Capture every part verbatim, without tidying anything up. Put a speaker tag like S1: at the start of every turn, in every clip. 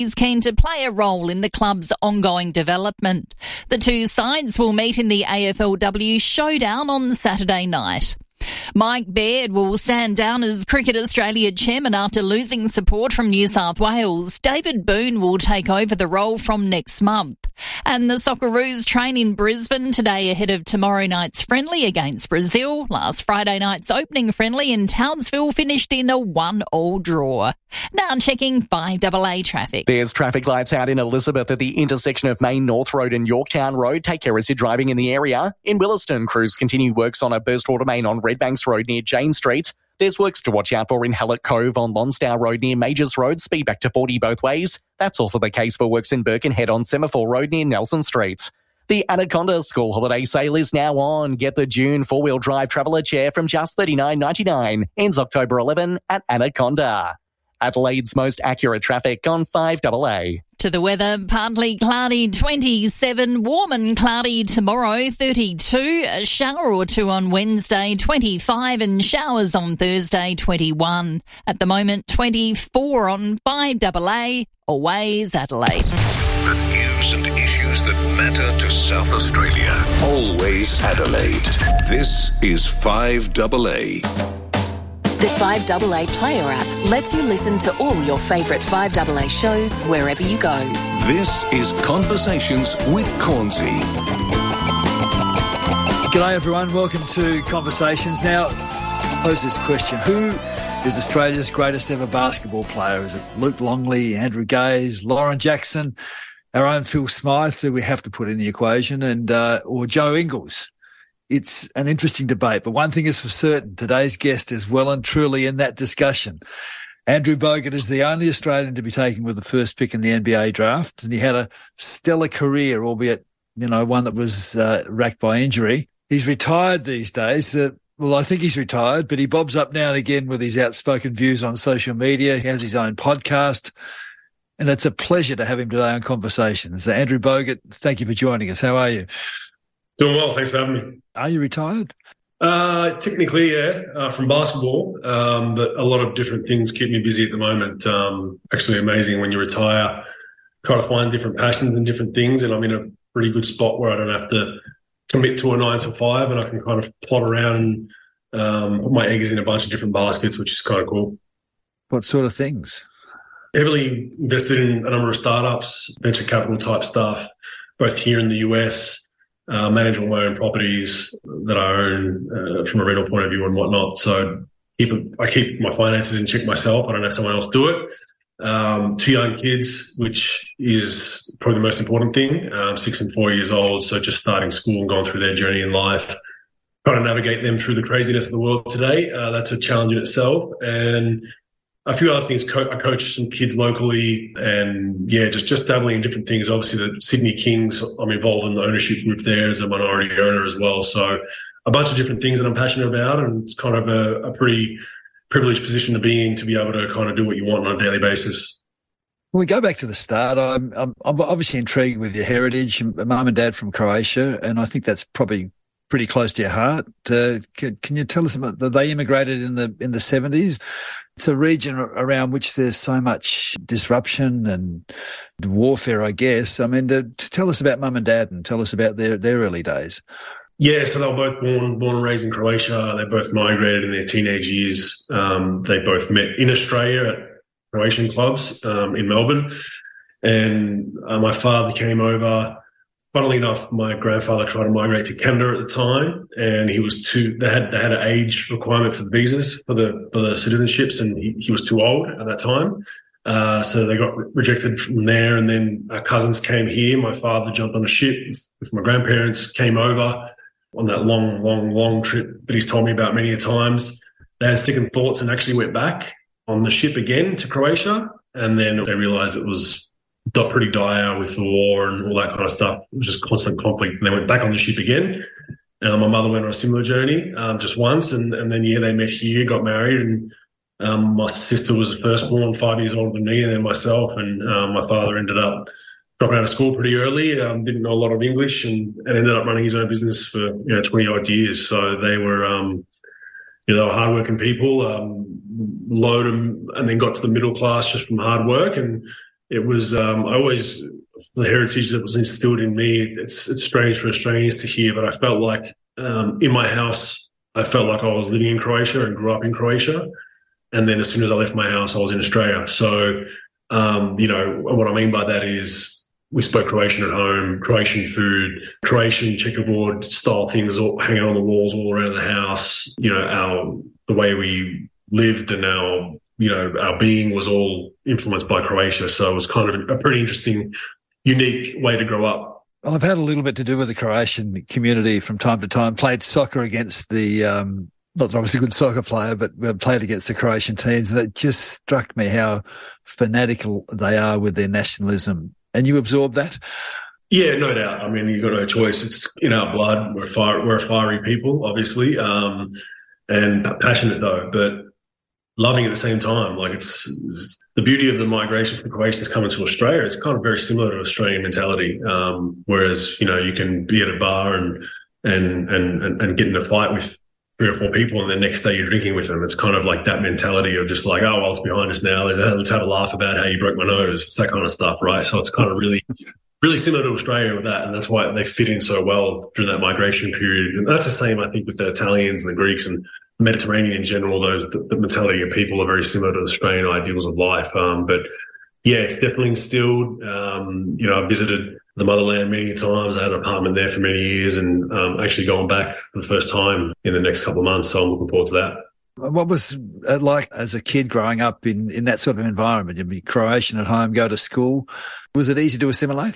S1: He's keen to play a role in the club's ongoing development. The two sides will meet in the A F L W Showdown on Saturday night. Mike Baird will stand down as Cricket Australia chairman after losing support from New South Wales. David Boone will take over the role from next month. And the Socceroos train in Brisbane today ahead of tomorrow night's friendly against Brazil. Last Friday night's opening friendly in Townsville finished in a one-all draw. Now checking five A A traffic.
S2: There's traffic lights out in Elizabeth at the intersection of Main North Road and Yorktown Road. Take care as you're driving in the area. In Williston, crews continue works on a burst water main on Redbanks Road near Jane Street. There's works to watch out for in Hallett Cove on Lonsdale Road near Majors Road. Speed back to forty both ways. That's also the case for works in Birkenhead on Semaphore Road near Nelson Street. The Anaconda School Holiday Sale is now on. Get the June four-wheel drive traveller chair from just thirty-nine ninety-nine. Ends October eleventh at Anaconda. Adelaide's most accurate traffic on five A A.
S1: To the weather, partly cloudy, twenty-seven, warm and cloudy tomorrow, thirty-two, a shower or two on Wednesday, twenty-five, and showers on Thursday, twenty-one. At the moment, twenty-four on five A A, always Adelaide.
S3: The news and issues that matter to South Australia, always Adelaide. This is five A A.
S4: The five A A Player app lets you listen to all your favourite five A A shows wherever you go.
S3: This is Conversations with Cornsey.
S5: G'day everyone, welcome to Conversations. Now, I pose this question. Who is Australia's greatest ever basketball player? Is it Luke Longley, Andrew Gaze, Lauren Jackson, our own Phil Smythe, who we have to put in the equation, and uh, or Joe Ingles? It's an interesting debate, but one thing is for certain, today's guest is well and truly in that discussion. Andrew Bogut is the only Australian to be taken with the first pick in the N B A draft, and he had a stellar career, albeit, you know, one that was uh, racked by injury. He's retired these days. Uh, well, I think he's retired, but he bobs up now and again with his outspoken views on social media. He has his own podcast, and it's a pleasure to have him today on Conversations. So Andrew Bogut, thank you for joining us. How are you?
S6: Doing well, thanks for having me.
S5: Are you retired?
S6: Uh, technically, yeah, uh, from basketball, um, but a lot of different things keep me busy at the moment. Um, actually amazing when you retire, try to find different passions and different things, and I'm in a pretty good spot where I don't have to commit to a nine to five, and I can kind of plot around and um, put my eggs in a bunch of different baskets, which is kind of cool.
S5: What sort of things?
S6: Heavily invested in a number of startups, venture capital type stuff, both here in the U S, Uh, manage all my own properties that I own uh, from a rental point of view and whatnot. So keep a, I keep my finances in check myself. I don't have someone else do it. Um, two young kids, which is probably the most important thing, um, six and four years old. So just starting school and going through their journey in life, trying to navigate them through the craziness of the world today. Uh, that's a challenge in itself. And a few other things. Co- I coach some kids locally, and yeah, just, just dabbling in different things. Obviously, the Sydney Kings, I'm involved in the ownership group there as a minority owner as well. So a bunch of different things that I'm passionate about, and it's kind of a, a pretty privileged position to be in, to be able to kind of do what you want on a daily basis.
S5: When we go back to the start, I'm, I'm, I'm obviously intrigued with your heritage, mum and dad from Croatia, and I think that's probably pretty close to your heart. Uh, can, can you tell us about that? They immigrated in the in the seventies. It's a region around which there's so much disruption and warfare, I guess. I mean, to, to tell us about mum and dad and tell us about their, their early days.
S6: Yeah, so they were both born born and raised in Croatia. They both migrated in their teenage years. Um, they both met in Australia at Croatian clubs um, in Melbourne. And uh, my father came over. Funnily enough, my grandfather tried to migrate to Canada at the time, and he was too. They had they had an age requirement for the visas for the for the citizenships, and he, he was too old at that time. Uh, so they got re- rejected from there, and then our cousins came here. My father jumped on a ship with, with my grandparents, came over on that long, long, long trip that he's told me about many a times. They had second thoughts and actually went back on the ship again to Croatia, and then they realised it was pretty dire with the war and all that kind of stuff, just constant conflict. And they went back on the ship again. Uh, my mother went on a similar journey um, just once, and, and then, yeah, they met here, got married, and um, my sister was the firstborn, five years older than me, and then myself, and um, my father ended up dropping out of school pretty early, um, didn't know a lot of English, and, and ended up running his own business for, you know, twenty-odd years. So they were, um, you know, hardworking people, um, low to, and then got to the middle class just from hard work, and it was, um, I always, the heritage that was instilled in me, it's it's strange for Australians to hear, but I felt like um, in my house, I felt like I was living in Croatia and grew up in Croatia. And then as soon as I left my house, I was in Australia. So, um, you know, what I mean by that is we spoke Croatian at home, Croatian food, Croatian checkerboard style things all hanging on the walls all around the house. You know, our the way we lived and our, you know, our being was all influenced by Croatia. So it was kind of a pretty interesting, unique way to grow up.
S5: I've had a little bit to do with the Croatian community from time to time. Played soccer against the, um, not that I was a good soccer player, but played against the Croatian teams. And it just struck me how fanatical they are with their nationalism. And you absorb that?
S6: Yeah, no doubt. I mean, you've got no choice. It's in our blood. We're fire, we're a fiery people, obviously, um, and passionate though, but loving at the same time. Like it's, it's the beauty of the migration from Croatians coming to Australia. It's kind of very similar to Australian mentality. Um, whereas, you know, you can be at a bar and, and, and, and get in a fight with three or four people and the next day you're drinking with them. It's kind of like that mentality of just like, oh, well, it's behind us now. Let's have a laugh about how you broke my nose. It's that kind of stuff, right? So it's kind of really, really similar to Australia with that. And that's why they fit in so well during that migration period. And that's the same, I think, with the Italians and the Greeks and the Mediterranean in general. Those, the, the mentality of people are very similar to Australian ideals of life. Um, but yeah, it's definitely instilled. Um, you know, I visited the motherland many times. I had an apartment there for many years and um, actually going back for the first time in the next couple of months. So I'm looking forward to that.
S5: What was it like as a kid growing up in, in that sort of environment? You'd be Croatian at home, go to school. Was it easy to assimilate?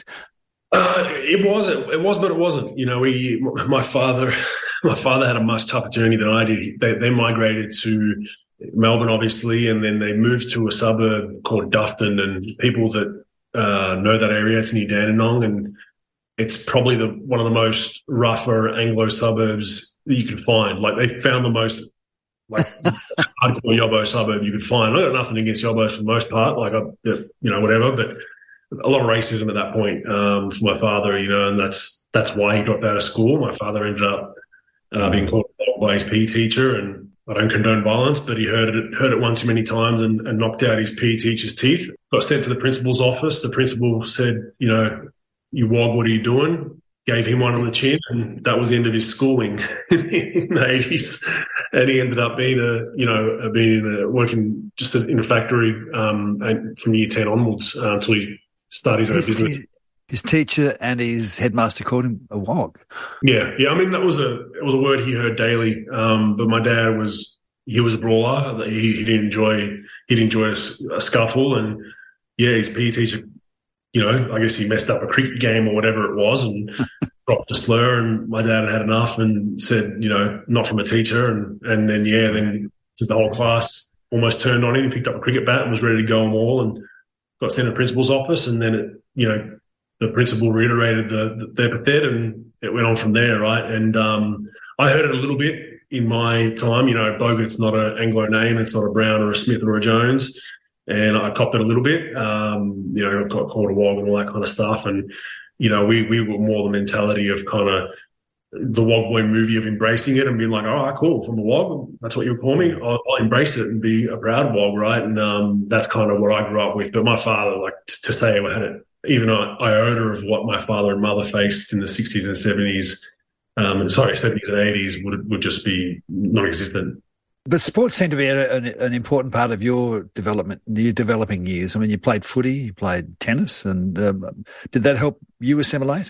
S6: Uh, it wasn't. It was, but it wasn't. You know, we, my father, my father had a much tougher journey than I did. They, they migrated to Melbourne, obviously, and then they moved to a suburb called Dufton. And people that uh, know that area, it's near Dandenong, and it's probably the one of the most rougher Anglo suburbs that you could find. Like they found the most like hardcore Yobbo suburb you could find. I got nothing against Yobbos for the most part, like I, you know, whatever, but a lot of racism at that point um, for my father, you know, and that's that's why he dropped out of school. My father ended up uh, being called by his P E teacher, and I don't condone violence, but he heard it heard it one too many times and, and knocked out his P E teacher's teeth. Got sent to the principal's office. The principal said, you know, you wog, what are you doing? Gave him one on the chin, and that was the end of his schooling in the eighties. And he ended up being a, you know, being in a, working just in a factory um, and from year ten onwards uh, until he started his own
S5: his,
S6: business.
S5: His, his teacher and his headmaster called him a wog.
S6: Yeah, yeah. I mean, that was a it was a word he heard daily. Um, but my dad was he was a brawler. He, he didn't enjoy he didn't enjoy a, a scuffle, and yeah, his P E teacher, you know, I guess he messed up a cricket game or whatever it was and dropped a slur, and my dad had had enough and said, you know, not from a teacher. And, and then, yeah, then the whole class almost turned on him. He picked up a cricket bat and was ready to go on wall and got sent to the principal's office. And then, it, you know, the principal reiterated the, the, the epithet and it went on from there, right? And um, I heard it a little bit in my time. You know, Bogart's not an Anglo name. It's not a Brown or a Smith or a Jones. And I copped it a little bit, um, you know, got called a wog and all that kind of stuff. And, you know, we we were more the mentality of kind of the Wog Boy movie of embracing it and being like, all right, cool, from a wog, that's what you call me. I'll, I'll embrace it and be a proud wog, right? And um, that's kind of what I grew up with. But my father, like t- to say I had it, even an iota of what my father and mother faced in the sixties and seventies, um, and sorry, seventies and eighties would would just be non-existent.
S5: But sports seemed to be a, an, an important part of your development, your developing years. I mean, you played footy, you played tennis, and um, did that help you assimilate?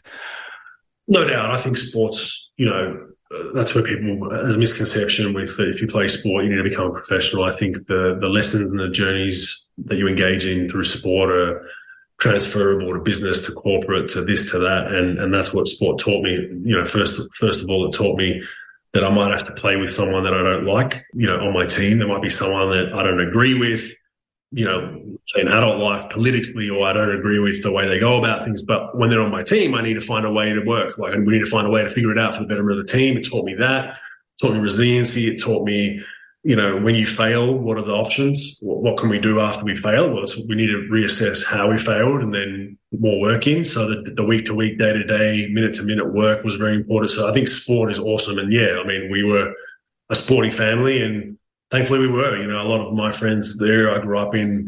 S6: No doubt. I think sports, you know, uh, that's where people, there's a misconception with if you play sport, you need to become a professional. I think the the lessons and the journeys that you engage in through sport are transferable to business, to corporate, to this, to that. And, and that's what sport taught me. You know, first, first of all, it taught me that I might have to play with someone that I don't like, you know, on my team. There might be someone that I don't agree with, you know, say in adult life politically, or I don't agree with the way they go about things. But when they're on my team, I need to find a way to work. Like, we need to find a way to figure it out for the betterment of the team. It taught me that. It taught me resiliency. It taught me, you know, when you fail, what are the options? What, what can we do after we fail? Well, so we need to reassess how we failed and then more work in. So that the week-to-week, day-to-day, minute-to-minute work was very important. So I think sport is awesome. And, yeah, I mean, we were a sporting family, and thankfully we were. You know, a lot of my friends there I grew up in,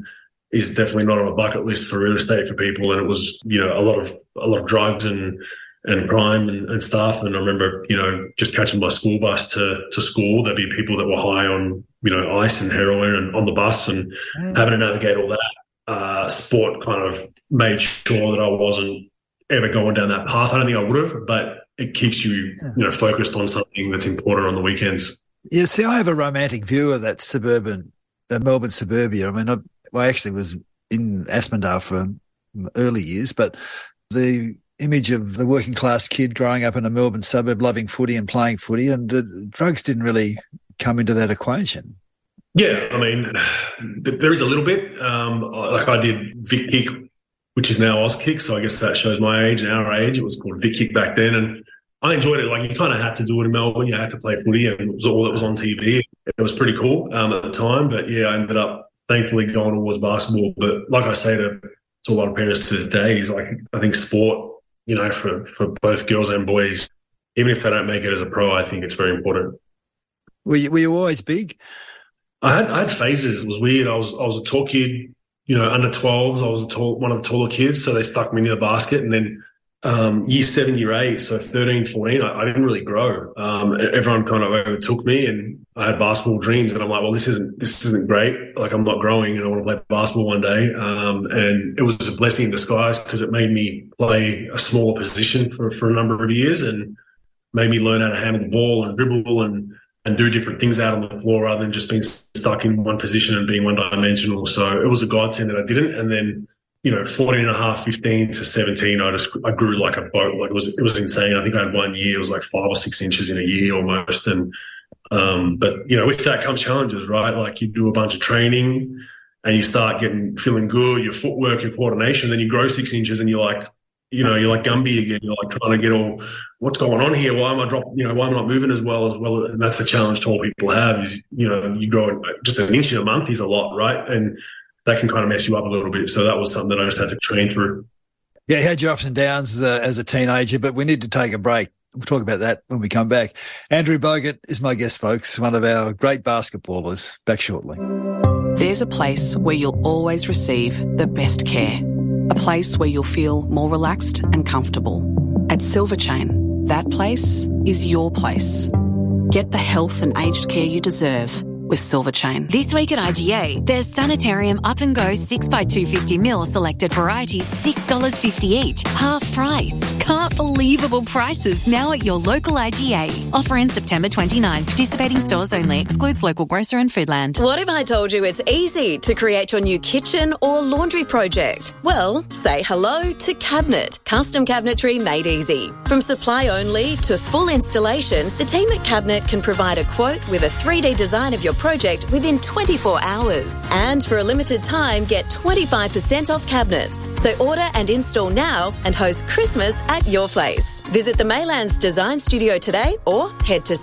S6: is definitely not on a bucket list for real estate for people. And it was, you know, a lot of a lot of drugs and and crime and, and stuff. And I remember, you know, just catching my school bus to to school. There'd be people that were high on, you know, ice and heroin and on the bus, and mm. having to navigate all that. Uh, sport kind of made sure that I wasn't ever going down that path. I don't think I would have, but it keeps you, you know, focused on something that's important on the weekends.
S5: Yeah, see, I have a romantic view of that suburban, uh, Melbourne suburbia. I mean, I, well, I actually was in Aspendale for early years, but the image of the working class kid growing up in a Melbourne suburb, loving footy and playing footy, and uh, drugs didn't really come into that equation.
S6: Yeah, I mean, there is a little bit. Um, like I did Vic Kick, which is now Auskick, so I guess that shows my age and our age. It was called Vic Kick back then, and I enjoyed it. Like, you kind of had to do it in Melbourne. You had to play footy, and it was all that was on T V. It was pretty cool um, at the time, but yeah, I ended up thankfully going towards basketball. But like I say to, to a lot of parents to this day, is like, I think sport, you know, for, for both girls and boys, even if they don't make it as a pro, I think it's very important.
S5: Were you, were you always big?
S6: I had I had phases. It was weird. I was I was a tall kid, you know, under twelves. I was a tall, one of the taller kids, so they stuck me near the basket. And then um, year seven, year eight, so thirteen, fourteen, I, I didn't really grow. Um, everyone kind of overtook me, and I had basketball dreams. And I'm like, well, this isn't this isn't great. Like, I'm not growing, and I want to play basketball one day. Um, and it was a blessing in disguise, because it made me play a smaller position for for a number of years, and made me learn how to handle the ball and dribble and and do different things out on the floor, rather than just being stuck in one position and being one-dimensional. So it was a godsend that I didn't. And then, you know, fourteen and a half, fifteen to seventeen, I just I grew like a boat. Like, it was it was insane. I think I had one year, it was like five or six inches in a year almost. And um, but, you know, with that comes challenges, right? Like, you do a bunch of training and you start getting feeling good, your footwork, your coordination, then you grow six inches and you're like, you know, you're like Gumby again. You're like trying to get all, what's going on here? Why am I dropping, you know, why am I not moving as well as well? And that's the challenge tall people have, is, you know, you grow just an inch in a month is a lot, right? And that can kind of mess you up a little bit. So that was something that I just had to train through.
S5: Yeah, you had your ups and downs as a, as a teenager, but we need to take a break. We'll talk about that when we come back. Andrew Bogut is my guest, folks, one of our great basketballers. Back shortly.
S7: There's a place where you'll always receive the best care. A place where you'll feel more relaxed and comfortable. At Silver Chain, that place is your place. Get the health and aged care you deserve with Silver Chain.
S8: This week at I G A, there's Sanitarium Up and Go six by two hundred fifty milliliter selected varieties, six dollars fifty each, half price. Can't believable prices now at your local I G A. Offer in September twenty-ninth. Participating stores only. Excludes local grocer and Foodland.
S9: What if I told you it's easy to create your new kitchen or laundry project? Well, say hello to Cabinet. Custom cabinetry made easy. From supply only to full installation, the team at Cabinet can provide a quote with a three D design of your project within twenty-four hours. And for a limited time, get twenty-five percent off cabinets. So order and install now and host Christmas at your place. Visit the Maylands Design Studio today or head to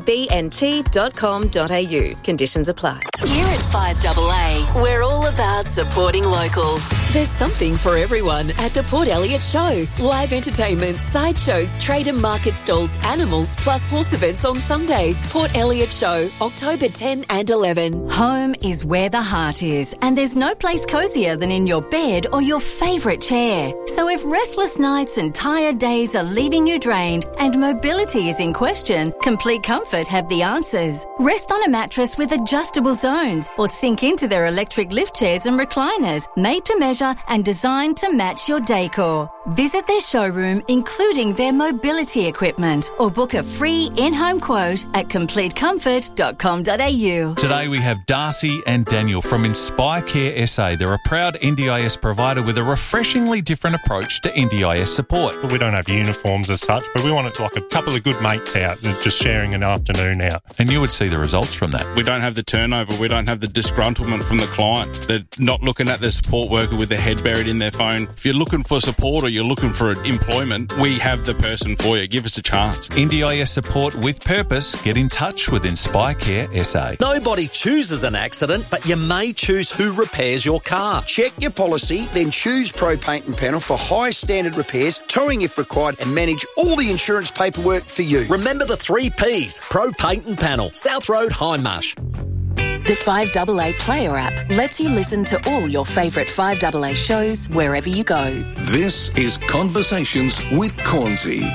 S9: cabnt dot com dot a u. Conditions apply.
S4: Here at five double A, we're all about supporting local.
S9: There's something for everyone at the Port Elliot Show. Live entertainment, sideshows, trade and market stalls, animals, plus horse events on Sunday. Port Elliot Show, October tenth and eleventh.
S8: Home is where the heart is, and there's no place cozier than in your bed or your favourite chair. So if restless nights and tired days are leaving you drained and mobility is in question, Complete Comfort have the answers. Rest on a mattress with adjustable zones or sink into their electric lift chairs and recliners, made to measure and designed to match your decor. Visit their showroom, including their mobility equipment, or book a free in-home quote at complete comfort dot com dot a u.
S10: Today we have Darcy and Daniel from Inspire Care S A. They're a proud N D I S provider with a refreshingly different approach to N D I S support.
S11: We don't have uniforms as such, but we want it like a couple of good mates out just sharing an afternoon out.
S10: And you would see the results from that.
S12: We don't have the turnover. We don't have the disgruntlement from the client. They're not looking at the support worker with their head buried in their phone. If you're looking for support or you're looking for employment, we have the person for you. Give us a chance.
S10: N D I S support with purpose. Get in touch with Inspire Care S A.
S13: Nobody chooses an accident, but you may choose who repairs your car.
S14: Check your policy, then choose Pro Paint and Panel for high standard repairs, towing if required, and manage all the insurance paperwork for you.
S13: Remember the three Ps. Pro Paint and Panel. South Road, Hindmarsh.
S4: The five A A Player app lets you listen to all your favourite five A A shows wherever you go.
S3: This is Conversations with Cornsey.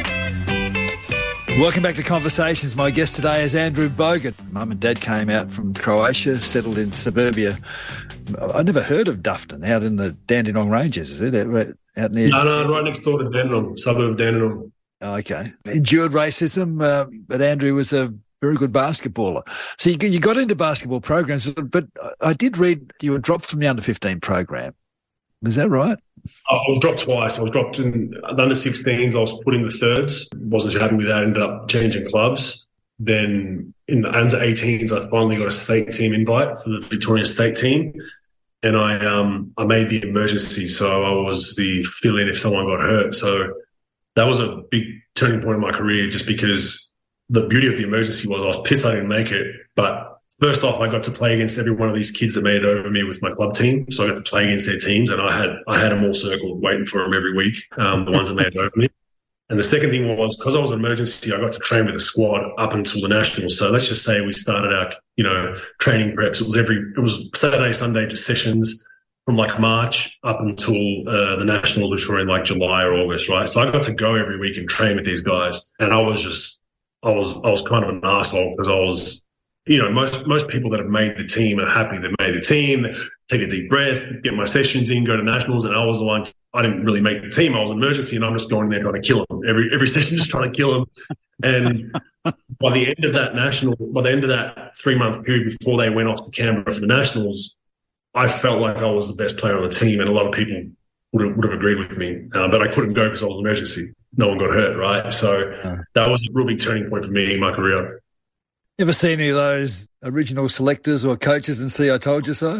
S5: Welcome back to Conversations. My guest today is Andrew Bogut. Mum and Dad came out from Croatia, settled in suburbia. I never heard of Dufton, out in the Dandenong Ranges, is it? Out near...
S6: No, no, right next door to Dandenong, suburb of Dandenong.
S5: Okay. Endured racism, uh, but Andrew was a very good basketballer. So you, you got into basketball programs, but I did read you were dropped from the under fifteen program. Is that right?
S6: I was dropped twice. I was dropped in the under sixteens. I was put in the thirds. Wasn't too happy with that. Ended up changing clubs. Then in the under eighteens, I finally got a state team invite for the Victorian state team. And I um I made the emergency. So I was the fill-in if someone got hurt. So that was a big turning point in my career, just because the beauty of the emergency was I was pissed I didn't make it. But first off, I got to play against every one of these kids that made it over me with my club team. So I got to play against their teams, and I had I had them all circled, waiting for them every week, um, the ones that made it over me. And the second thing was, because I was an emergency, I got to train with the squad up until the Nationals. So let's just say we started our, you know, training preps. It was every, it was Saturday, Sunday sessions from like March up until uh, the Nationals, which were in like July or August, right? So I got to go every week and train with these guys. And I was just, I was, I was kind of an asshole because I was, you know, most most people that have made the team are happy they made the team, they take a deep breath, get my sessions in, go to Nationals, and I was the one, I didn't really make the team. I was an emergency, and I'm just going there trying to kill them. Every every session just trying to kill them. And by the end of that National, by the end of that three-month period before they went off to Canberra for the Nationals, I felt like I was the best player on the team, and a lot of people would have, would have agreed with me. Uh, but I couldn't go because I was an emergency. No one got hurt, right? So that was a really turning point for me in my career.
S5: Ever see any of those original selectors or coaches and see I told you so?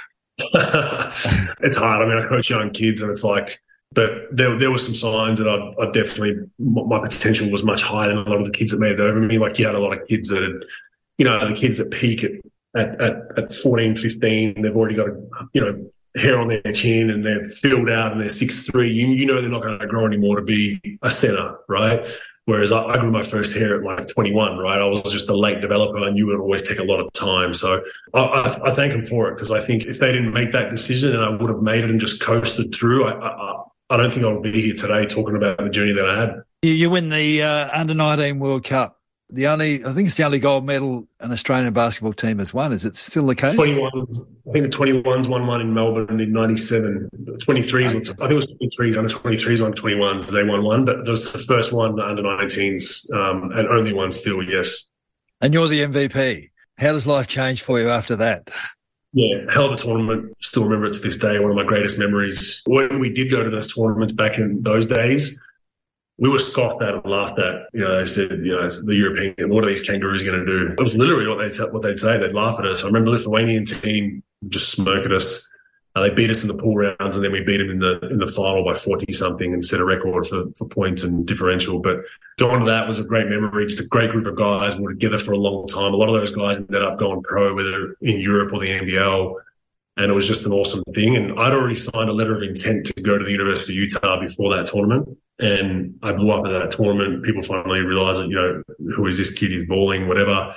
S6: It's hard. I mean, I coach young kids, and it's like, but there there were some signs that I, I definitely, my potential was much higher than a lot of the kids that made it over me. Like, you had a lot of kids that, had, you know, the kids that peak at, at, at, at fourteen, fifteen, they've already got, a, you know, hair on their chin and they're filled out and they're six three. You, you know they're not going to grow anymore to be a centre, right? Whereas I, I grew my first hair at like twenty-one, right? I was just a late developer. I knew it would always take a lot of time. So I, I, I thank them for it, because I think if they didn't make that decision and I would have made it and just coasted through, I, I, I don't think I would be here today talking about the journey that I had.
S5: You, you win the uh, under nineteen World Cup. The only, I think it's the only gold medal an Australian basketball team has won. Is it still the case?
S6: twenty-one. I think the twenty-ones won one in Melbourne in ninety-seven. The twenty-threes, okay. I think it was twenty-threes, under twenty-threes, under twenty-ones. They won one, but it was the first one, the under nineteens, um, and only one still, yes.
S5: And you're the M V P. How does life change for you after that?
S6: Yeah, hell of a tournament. Still remember it to this day, one of my greatest memories. When we did go to those tournaments back in those days, we were scoffed at and laughed at. You know, they said, you know, the European, what are these kangaroos going to do? It was literally what they'd, what they'd say. They'd laugh at us. I remember the Lithuanian team just smirk at us. Uh, they beat us in the pool rounds, and then we beat them in the in the final by forty-something and set a record for, for points and differential. But going to that was a great memory. Just a great group of guys. We were together for a long time. A lot of those guys ended up going pro, whether in Europe or the N B L. And it was just an awesome thing. And I'd already signed a letter of intent to go to the University of Utah before that tournament. And I blew up at that tournament. People finally realised that, you know, who is this kid? He's balling, whatever.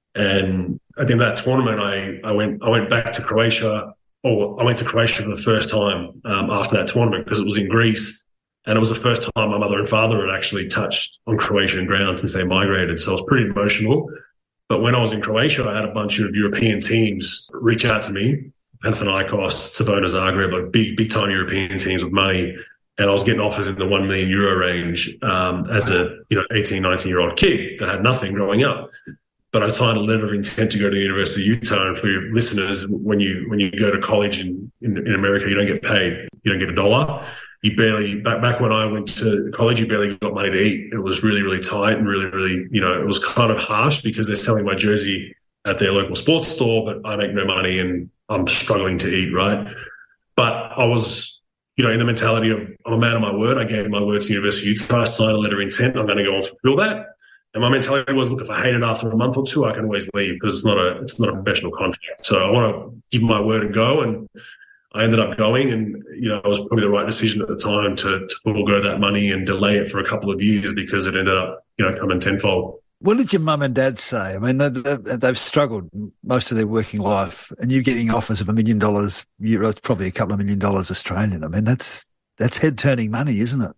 S6: And at the end of that tournament, I, I went I went back to Croatia. Or I went to Croatia for the first time um, after that tournament, because it was in Greece. And it was the first time my mother and father had actually touched on Croatian ground since they migrated. So it was pretty emotional. But when I was in Croatia, I had a bunch of European teams reach out to me. Panathinaikos, Cibona Zagreb, like big, big time European teams with money. And I was getting offers in the one million euro range um, as a, you know, eighteen, nineteen year old kid that had nothing growing up. But I signed a letter of intent to go to the University of Utah. And for your listeners, when you when you go to college in, in, in America, you don't get paid. You don't get a dollar. You barely, back, back when I went to college, you barely got money to eat. It was really, really tight and really, really, you know, it was kind of harsh because they're selling my jersey at their local sports store, but I make no money and I'm struggling to eat, right? But I was, you know, in the mentality of I'm a man of my word. I gave my word to the University of Utah. I signed a letter of intent. I'm going to go and fulfill that. And my mentality was, look, if I hate it after a month or two, I can always leave because it's not a it's not a professional contract. So I want to give my word and go. And I ended up going, and you know, it was probably the right decision at the time to to forego that money and delay it for a couple of years because it ended up, you know, coming tenfold.
S5: What did your mum and dad say? I mean, they, they, they've struggled most of their working life, and you getting offers of a million dollars, it's probably a couple of million dollars Australian. I mean, that's that's head-turning money, isn't it?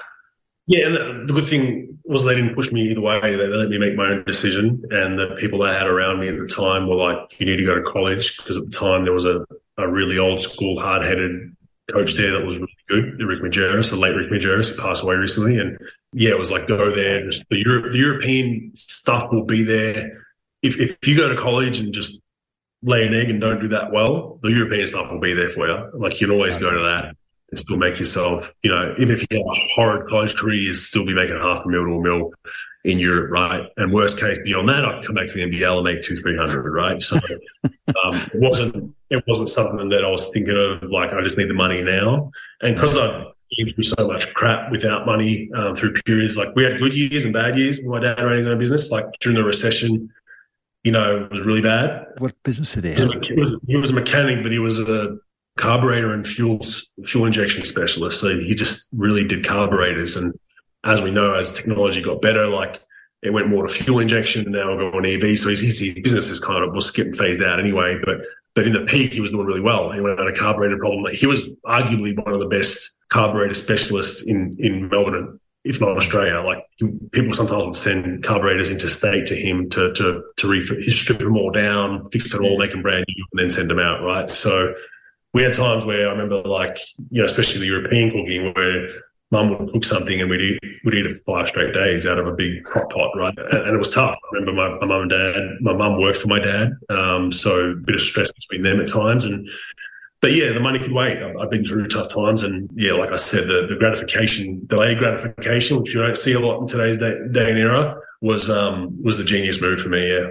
S6: Yeah, and the, the good thing was they didn't push me either way. They, they let me make my own decision, and the people I had around me at the time were like, you need to go to college, because at the time there was a, a really old school, hard-headed coach there that was really good, Rick Majerus, the late Rick Majerus, who passed away recently. And yeah, it was like, go there. Just the, Euro- the European stuff will be there. If if you go to college and just lay an egg and don't do that well, the European stuff will be there for you. Like, you can always go to that and still make yourself, you know, even if you have a horrid college career, you still be making half a mil to a mil in Europe, right? And worst case beyond that, I can come back to the N B L and make two, three hundred, right? So um, it wasn't it wasn't something that I was thinking of, like, I just need the money now. And because I've been through so much crap without money um, through periods, like we had good years and bad years. My dad ran his own business, like during the recession, you know, it was really bad.
S5: What business did he
S6: He
S5: have?
S6: was a, he was, he was a mechanic, but he was a carburetor and fuels fuel injection specialist. So he just really did carburetors. And as we know, as technology got better, like it went more to fuel injection, and now we're going E V. So his, his business is kind of was getting phased out anyway. But but in the peak, he was doing really well. He went had a carburetor problem. He was arguably one of the best carburetor specialists in in Melbourne, if not Australia. Like he, people sometimes would send carburetors interstate to him to to to refit, strip them all down, fix it all, make them brand new, and then send them out. Right. So we had times where I remember, like, you know, especially the European cooking, where mum would cook something and we'd eat, we'd eat it for five straight days out of a big crock pot, right? And, and it was tough. I remember my, my mum and dad, my mum worked for my dad, um, so a bit of stress between them at times. And But yeah, the money could wait. I've, I've been through tough times, and yeah, like I said, the, the gratification, delayed gratification, which you don't see a lot in today's day, day and era, was um, was the genius move for me, yeah.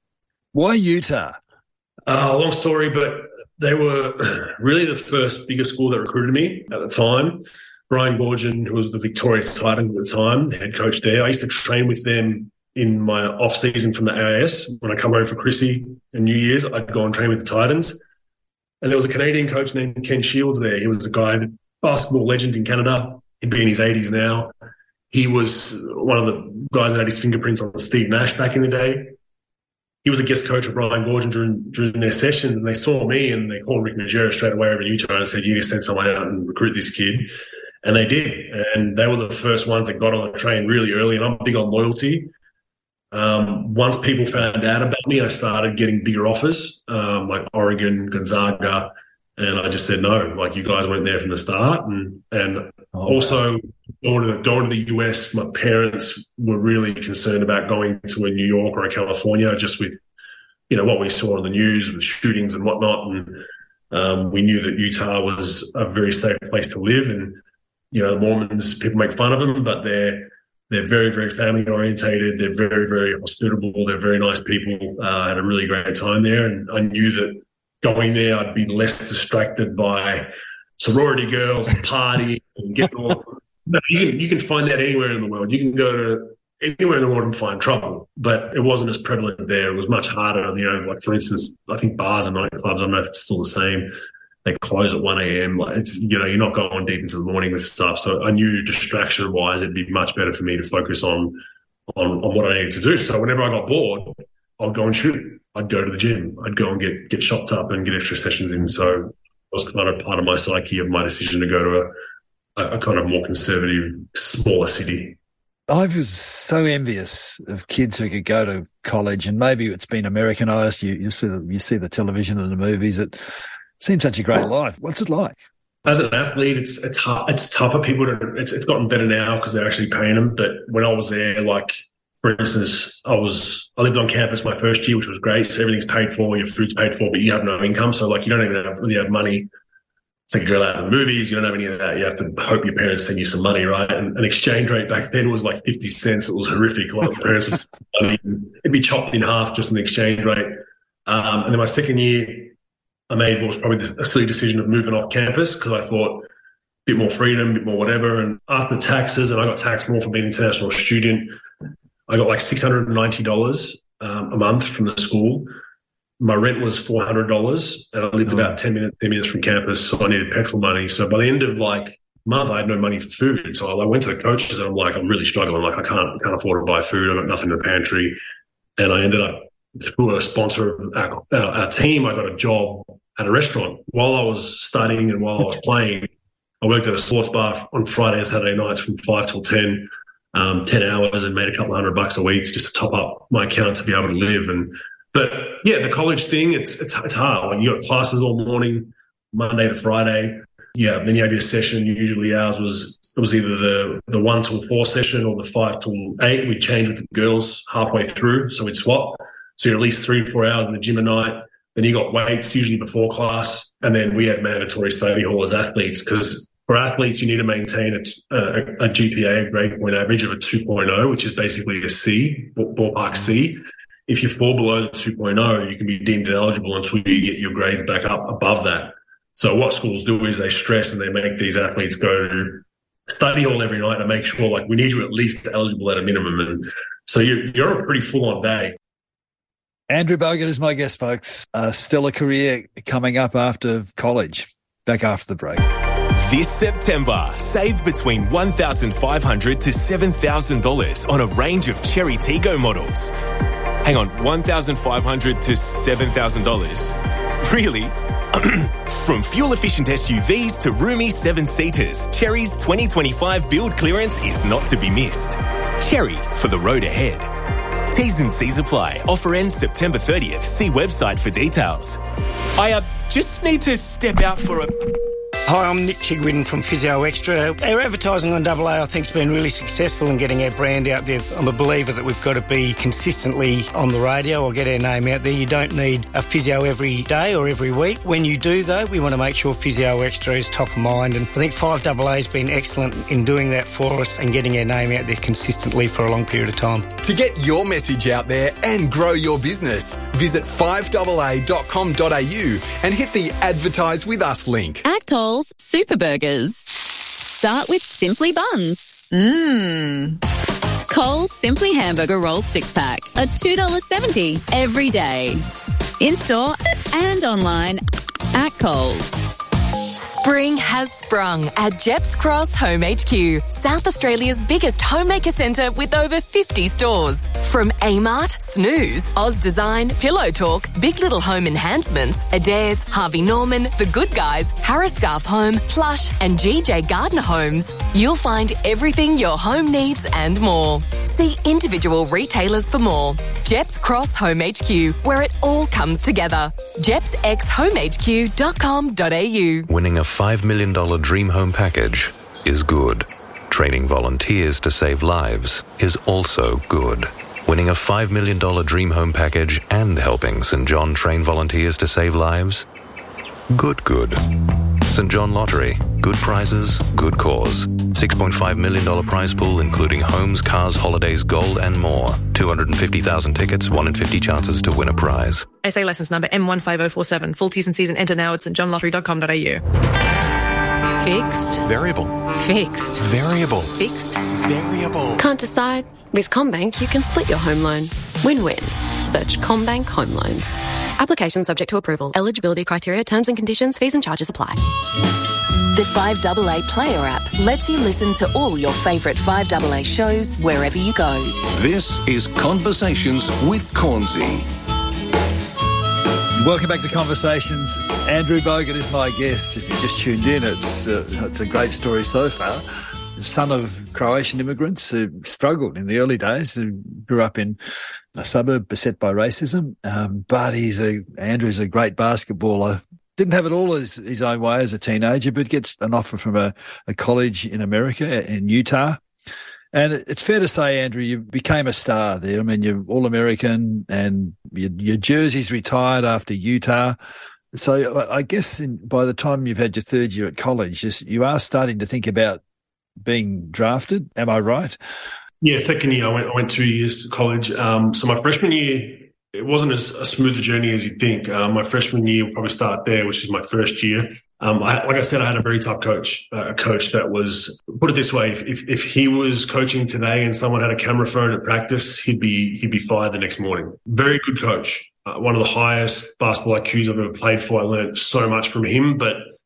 S5: Why Utah?
S6: Uh, long story, but they were really the first bigger school that recruited me at the time. Brian Goorjian, who was the Victoria Titans at the time, head coach there. I used to train with them in my off season from the A I S. When I come home for Chrissy and New Year's, I'd go and train with the Titans. And there was a Canadian coach named Ken Shields there. He was a guy, basketball legend in Canada. He'd be in his eighties now. He was one of the guys that had his fingerprints on Steve Nash back in the day. He was a guest coach of Brian Goorjian during, during their session, and they saw me and they called Rick Majerus straight away over in Utah and said, you need to send someone out and recruit this kid. And they did. And they were the first ones that got on the train really early. And I'm big on loyalty. Um, once people found out about me, I started getting bigger offers, um, like Oregon, Gonzaga. And I just said, no, like, you guys weren't there from the start. And and oh, also going to, going to the U S, my parents were really concerned about going to a New York or a California, just with, you know, what we saw on the news with shootings and whatnot. And um, we knew that Utah was a very safe place to live. And, you know, the Mormons, people make fun of them, but they're they're very, very family orientated. They're very, very hospitable. They're very nice people. Uh, I had a really great time there. And I knew that going there, I'd be less distracted by sorority girls and party and get all. No, you can you can find that anywhere in the world. You can go to anywhere in the world and find trouble, but it wasn't as prevalent there. It was much harder. You know, like, for instance, I think bars and nightclubs, I don't know if it's still the same. They close at one a.m. Like, it's, you know, you're not going deep into the morning with stuff. So I knew distraction wise, it'd be much better for me to focus on on on what I needed to do. So whenever I got bored, I'd go and shoot. I'd go to the gym. I'd go and get get shopped up and get extra sessions in. So it was kind of part of my psyche of my decision to go to a a kind of more conservative, smaller city.
S5: I was so envious of kids who could go to college, and maybe it's been Americanized. You you see the, you see the television and the movies. It seems such a great life. What's it like?
S6: As an athlete, it's it's hard. It's tough for people to. It's it's gotten better now because they're actually paying them. But when I was there, like, for instance, I was I lived on campus my first year, which was great. So everything's paid for, your food's paid for, but you have no income. So, like, you don't even have, really have money. Take a girl out to the movies. You don't have any of that. You have to hope your parents send you some money, right? And an exchange rate back then was like fifty cents. It was horrific. A lot of parents would send money. It'd be chopped in half just in the exchange rate. Um, and then my second year, I made what was probably a silly decision of moving off campus because I thought a bit more freedom, a bit more whatever. And after taxes, and I got taxed more for being an international student, I got like six hundred ninety dollars um, a month from the school. My rent was four hundred dollars, and I lived oh. about ten minutes, ten minutes from campus, so I needed petrol money. So by the end of like month, I had no money for food. So I went to the coaches and I'm like, I'm really struggling. Like I can't can't afford to buy food. I've got nothing in the pantry. And I ended up, through a sponsor of our, our, our team, I got a job at a restaurant. While I was studying and while I was playing, I worked at a sports bar on Friday and Saturday nights from five till ten, um, ten hours, and made a couple of hundred bucks a week just to top up my account to be able to live. And But yeah, the college thing, it's it's it's hard. Like you got classes all morning, Monday to Friday. Yeah, then you have your session. Usually ours was it was either the the one till four session or the five till eight. We'd change with the girls halfway through, so we'd swap. So you're at least three four hours in the gym a night. Then you got weights usually before class, and then we had mandatory study hall as athletes, because for athletes you need to maintain a, a, a G P A, a grade point average of a two point oh, which is basically a C, ballpark C. If you fall below the two point oh, you can be deemed ineligible until you get your grades back up above that. So what schools do is they stress and they make these athletes go to study hall every night to make sure, like, we need you at least eligible at a minimum. And so you're, you're a pretty full-on day.
S5: Andrew Bogut is my guest, folks. A stellar career coming up after college. Back after the break.
S15: This September, save between one thousand five hundred dollars to seven thousand dollars on a range of Cherry Tiggo models. Hang on, one thousand five hundred dollars to seven thousand dollars? Really? From fuel-efficient S U Vs to roomy seven-seaters, Cherry's twenty twenty-five build clearance is not to be missed. Cherry, for the road ahead. T's and C's apply. Offer ends September thirtieth. See website for details. I uh, just need to step out for a...
S16: Hi, I'm Nick Chigwin from Physio Extra. Our advertising on Double A, I think, has been really successful in getting our brand out there. I'm a believer that we've got to be consistently on the radio or get our name out there. You don't need a physio every day or every week. When you do, though, we want to make sure Physio Extra is top of mind. And I think five double A has been excellent in doing that for us and getting our name out there consistently for a long period of time.
S17: To get your message out there and grow your business, visit five double A dot com dot a u and hit the Advertise With Us link.
S18: At Coles, Super Burgers. Start with Simply Buns. Mmm. Coles Simply Hamburger Rolls six-pack. A two dollars seventy every day. In-store and online at Coles.
S19: Spring has sprung at Jeps Cross Home H Q, South Australia's biggest homemaker centre with over fifty stores. From Amart, Snooze, Oz Design, Pillow Talk, Big Little Home Enhancements, Adairs, Harvey Norman, The Good Guys, Harris Scarf Home, Plush and G J Gardner Homes, you'll find everything your home needs and more. See individual retailers for more. Jeps Cross Home H Q, where it all comes together. jeps x home h q dot com dot a u.
S20: Winning a five million dollars dream home package is good. Training volunteers to save lives is also good. Winning a five million dollars dream home package and helping Saint John train volunteers to save lives? Good, good. Saint John Lottery. Good prizes, good cause. six point five million dollars prize pool, including homes, cars, holidays, gold, and more. two hundred fifty thousand tickets, one in fifty chances to win a prize.
S21: S A licence number M one five oh four seven. Full T's and C's and enter now at st john lottery dot com dot a u.
S22: Fixed.
S20: Variable.
S22: Fixed.
S20: Variable.
S22: Fixed.
S20: Variable.
S22: Can't decide? With CommBank, you can split your home loan. Win-win. Search CommBank Home Loans. Application subject to approval. Eligibility criteria, terms and conditions, fees and charges apply.
S4: The five double A Player app lets you listen to all your favourite five double A shows wherever you go.
S3: This is Conversations with Cornsey.
S5: Welcome back to Conversations. Andrew Bogut is my guest. If you just tuned in, it's uh, it's a great story so far. The son of Croatian immigrants who struggled in the early days, who grew up in a suburb beset by racism. Um, but he's a Andrew's a great basketballer. Didn't have it all his, his own way as a teenager, but gets an offer from a, a college in America, in Utah. And it's fair to say, Andrew, you became a star there. I mean, you're All-American and your, your jersey's retired after Utah. So I guess in, by the time you've had your third year at college, you are starting to think about being drafted. Am I right?
S6: Yeah, second year. I went I went two years to college. Um, so my freshman year, it wasn't as a smooth a journey as you'd think. Um, my freshman year will probably start there, which is my first year. Um, I, like I said, I had a very tough coach, uh, a coach that was, put it this way, if if he was coaching today and someone had a camera phone at practice, he'd be he'd be fired the next morning. Very good coach, uh, one of the highest basketball I Qs I've ever played for. I learned so much from him, but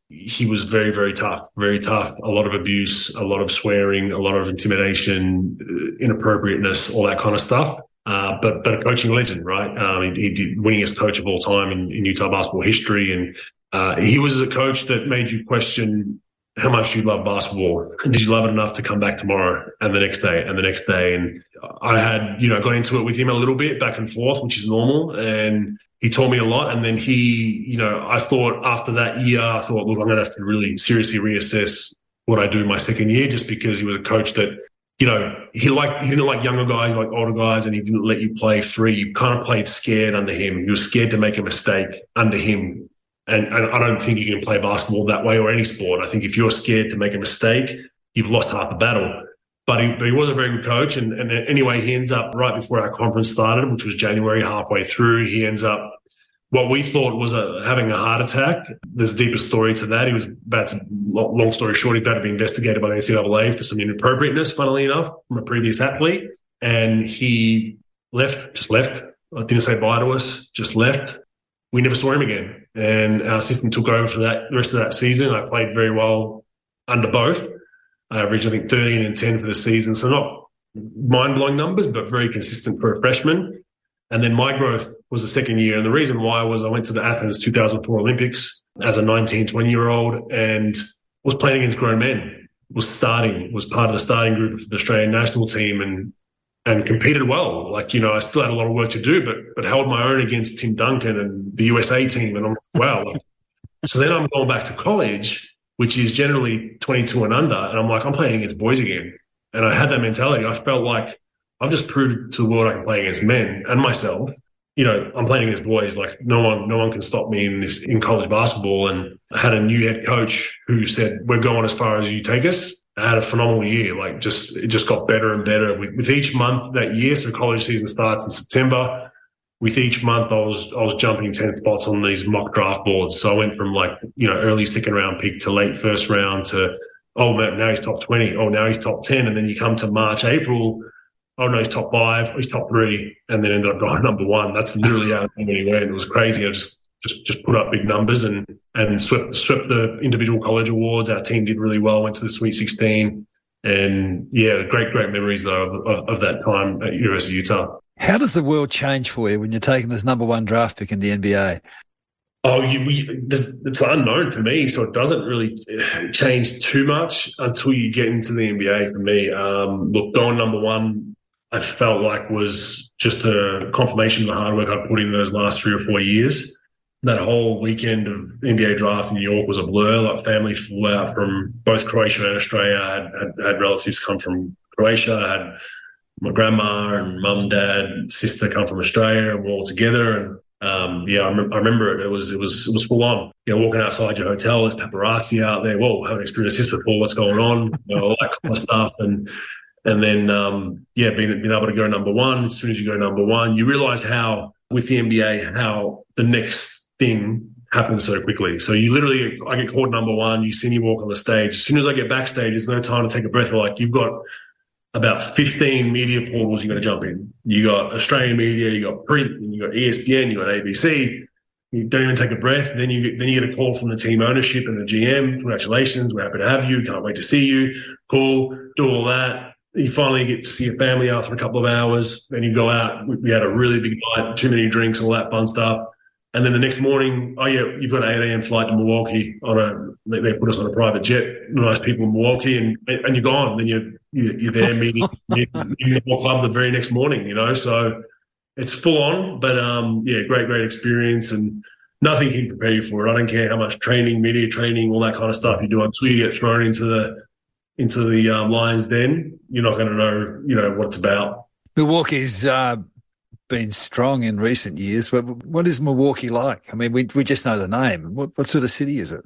S6: he was very, very tough, very tough. A lot of abuse, a lot of swearing, a lot of intimidation, inappropriateness, all that kind of stuff. Uh, but but a coaching legend, right? Um, he, he did winningest coach of all time in, in Utah basketball history, and uh, he was a coach that made you question how much you love basketball. Did you love it enough to come back tomorrow and the next day and the next day? And I had, you know, got into it with him a little bit back and forth, which is normal, and he taught me a lot. And then he, you know, I thought after that year, I thought, look, I'm going to have to really seriously reassess what I do in my second year, just because he was a coach that, you know, he liked, he didn't like younger guys, he liked older guys, and he didn't let you play free. You kind of played scared under him. You were scared to make a mistake under him. And, and I don't think you can play basketball that way, or any sport. I think if you're scared to make a mistake, you've lost half the battle. But he, but he was a very good coach. And, and anyway, he ends up right before our conference started, which was January, halfway through, he ends up what we thought was a, having a heart attack. There's a deeper story to that. He was about to, long story short, he's about to be investigated by the N C double A for some inappropriateness, funnily enough, from a previous athlete. And he left, just left. I didn't say bye to us, just left. We never saw him again. And our assistant took over for that the rest of that season. I played very well under both. I averaged, I think, thirteen and ten for the season. So not mind-blowing numbers, but very consistent for a freshman. And then my growth was the second year. And the reason why was I went to the Athens two thousand four Olympics as a nineteen, twenty-year-old and was playing against grown men, was starting, was part of the starting group of the Australian national team, and and competed well. Like, you know, I still had a lot of work to do, but but held my own against Tim Duncan and the U S A team. And I'm like, wow. Like, so then I'm going back to college, which is generally twenty-two and under. And I'm like, I'm playing against boys again. And I had that mentality. I felt like I've just proved to the world I can play against men and myself. You know, I'm playing against boys. Like no one, no one can stop me in this, in college basketball. And I had a new head coach who said, we're going as far as you take us. I had a phenomenal year. Like just, it just got better and better with, with each month that year. So college season starts in September. With each month, I was, I was jumping ten spots on these mock draft boards. So I went from like, you know, early second round pick to late first round to, oh, man, now he's top twenty. Oh, now he's top ten. And then you come to March, April. Oh, no, he's top five. He's top three. And then ended up going number one. That's literally how it went. It was crazy. I just, just, just put up big numbers and, and swept, swept the individual college awards. Our team did really well, went to the Sweet sixteen. And, yeah, great, great memories, though, of, of, of that time at University of Utah.
S5: How does the world change for you when you're taking this number one draft pick in the N B A?
S6: Oh, you, we, it's unknown for me, so it doesn't really change too much until you get into the N B A for me. Um, look, going number one, I felt like was just a confirmation of the hard work I put in those last three or four years. That whole weekend of N B A draft in New York was a blur. Like family flew out from both Croatia and Australia. I had, had, had relatives come from Croatia. I had my grandma and mum, dad, sister come from Australia, and we're all together. And um, yeah, I, rem- I remember it. It was it was it was full on. You know, walking outside your hotel, there's paparazzi out there. Whoa, haven't experienced this before. What's going on? You know, all that kind of stuff. And and then um, yeah, being being able to go number one. As soon as you go number one, you realise how with the N B A how the next thing happens so quickly. So you literally, I get called number one. You see me walk on the stage. As soon as I get backstage, there's no time to take a breath. Like you've got about fifteen media portals you got to jump in. You got Australian media, you got print, and you got E S P N, you got A B C. You don't even take a breath. Then you get, then you get a call from the team ownership and the G M. Congratulations, we're happy to have you. Can't wait to see you. Cool, do all that. You finally get to see your family after a couple of hours. Then you go out. We had a really big night, too many drinks, all that fun stuff. And then the next morning, oh yeah, you've got an eight a.m. flight to Milwaukee on a. They, they put us on a private jet. Nice people in Milwaukee, and and you're gone. Then you're you're there meeting the club the very next morning. You know, so it's full on. But um, yeah, great great experience, and nothing can prepare you for it. I don't care how much training, media training, all that kind of stuff you do until you get thrown into the into the um, Lions. Then you're not going to know, you know, what it's about.
S5: Milwaukee's uh, been strong in recent years, but what is Milwaukee like? I mean, we we just know the name. What what sort of city is it?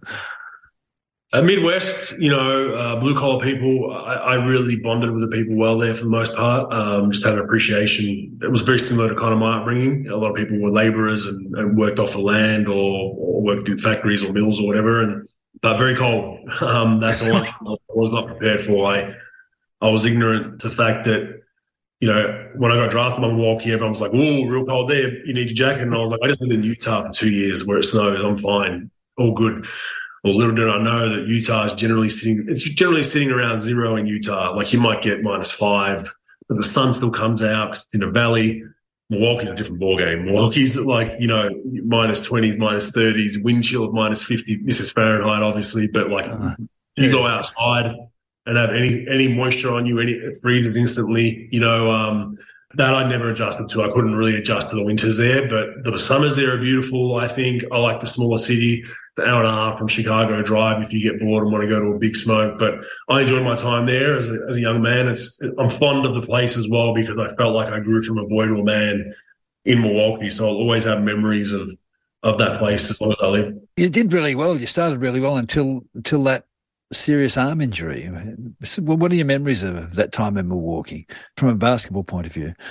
S6: Uh, Midwest, you know, uh, blue collar people. I, I really bonded with the people well there for the most part. Um, just had an appreciation. It was very similar to kind of my upbringing. A lot of people were labourers and, and worked off the land or, or worked in factories or mills or whatever. And but very cold. Um, that's all I was not prepared for. I I was ignorant to the fact that, you know, when I got drafted by Milwaukee, everyone was like, "Ooh, real cold there. You need your jacket." And I was like, "I just lived in Utah for two years where it snows. I'm fine, all good." Well, little did I know that Utah is generally sitting, it's generally sitting around zero in Utah. Like you might get minus five, but the sun still comes out because it's in a valley. Milwaukee's a different ballgame. Milwaukee's like, you know, minus twenties, minus thirties, wind chill of minus fifty. This is Fahrenheit, obviously, but like uh, you yeah. go outside and have any any moisture on you, any it freezes instantly. You know, um, that I never adjusted to. I couldn't really adjust to the winters there, but the summers there are beautiful. I think I like the smaller city. It's an hour and a half from Chicago drive if you get bored and want to go to a big smoke. But I enjoyed my time there as a, as a young man. It's I'm fond of the place as well because I felt like I grew from a boy to a man in Milwaukee. So I'll always have memories of of that place as long as I live.
S5: You did really well. You started really well until until that serious arm injury. What are your memories of that time in Milwaukee from a basketball point of view?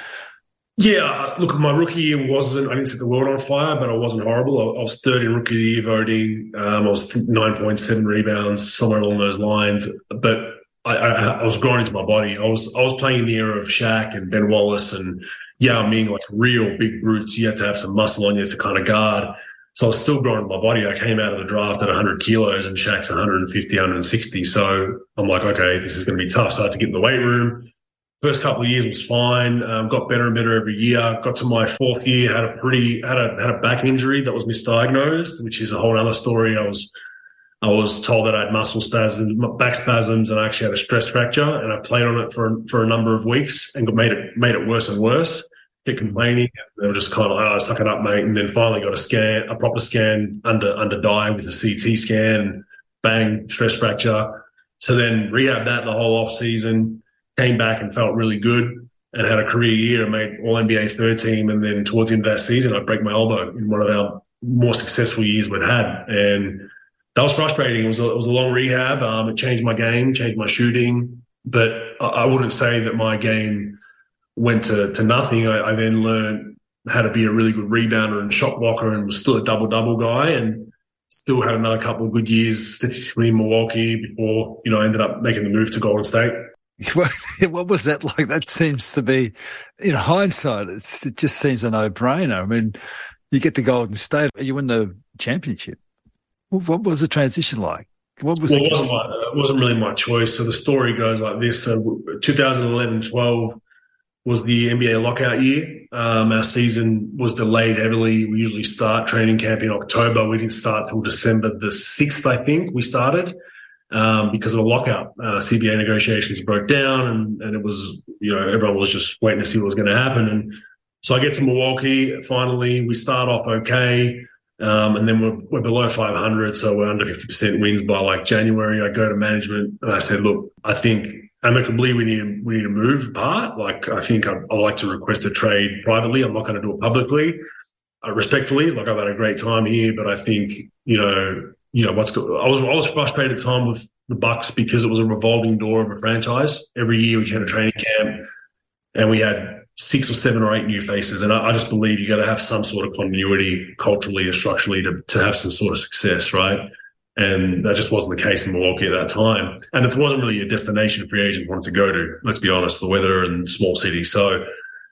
S6: Yeah, look, my rookie year wasn't, I didn't set the world on fire, but I wasn't horrible. I, I was third in rookie of the year voting. Um, I was nine point seven rebounds, somewhere along those lines. But I, I, I was growing into my body. I was I was playing in the era of Shaq and Ben Wallace and Yao Ming, like real big brutes. You had to have some muscle on you to kind of guard. So I was still growing my body. I came out of the draft at one hundred kilos and Shaq's one fifty, one sixty. So I'm like, okay, this is going to be tough. So I had to get in the weight room. First couple of years was fine. Um, got better and better every year. Got to my fourth year, had a pretty had a had a back injury that was misdiagnosed, which is a whole other story. I was I was told that I had muscle spasms, back spasms, and I actually had a stress fracture. And I played on it for for a number of weeks and got made it made it worse and worse. Kept complaining. They were just kind of like, oh, suck it up, mate. And then finally got a scan, a proper scan under under dye with a C T scan. Bang, stress fracture. So then rehab that the whole off season. Came back and felt really good and had a career year and made all N B A third team. And then towards the end of that season, I break my elbow in one of our more successful years we'd had. And that was frustrating. It was a, it was a long rehab. Um, it changed my game, changed my shooting. But I, I wouldn't say that my game went to, to nothing. I, I then learned how to be a really good rebounder and shot blocker and was still a double-double guy and still had another couple of good years statistically in Milwaukee before, you know, I ended up making the move to Golden State.
S5: What was that like? That seems to be, in hindsight, it's, it just seems a no-brainer. I mean, you get to Golden State, you win the championship. What was the transition like? What was
S6: well,
S5: the
S6: it, wasn't my, it wasn't really my choice. So the story goes like this. So twenty eleven twelve was the N B A lockout year. Um, our season was delayed heavily. We usually start training camp in October. We didn't start till December the sixth, I think, we started. Um, because of a lockout, uh, C B A negotiations broke down and, and it was, you know, everyone was just waiting to see what was going to happen. And so I get to Milwaukee. Finally, we start off okay. Um, and then we're, we're below five hundred. So we're under fifty percent wins by like January. I go to management and I said, look, I think amicably we need, we need to move apart. Like, I think I'd, I'd like to request a trade privately. I'm not going to do it publicly, uh, respectfully. Like, I've had a great time here, but I think, you know, You know, what's good. I was I was frustrated at the time with the Bucks because it was a revolving door of a franchise. Every year we had a training camp and we had six or seven or eight new faces. And I, I just believe you got to have some sort of continuity culturally or structurally to, to have some sort of success, right? And that just wasn't the case in Milwaukee at that time. And it wasn't really a destination free agents wanted to go to, let's be honest, the weather and small cities. So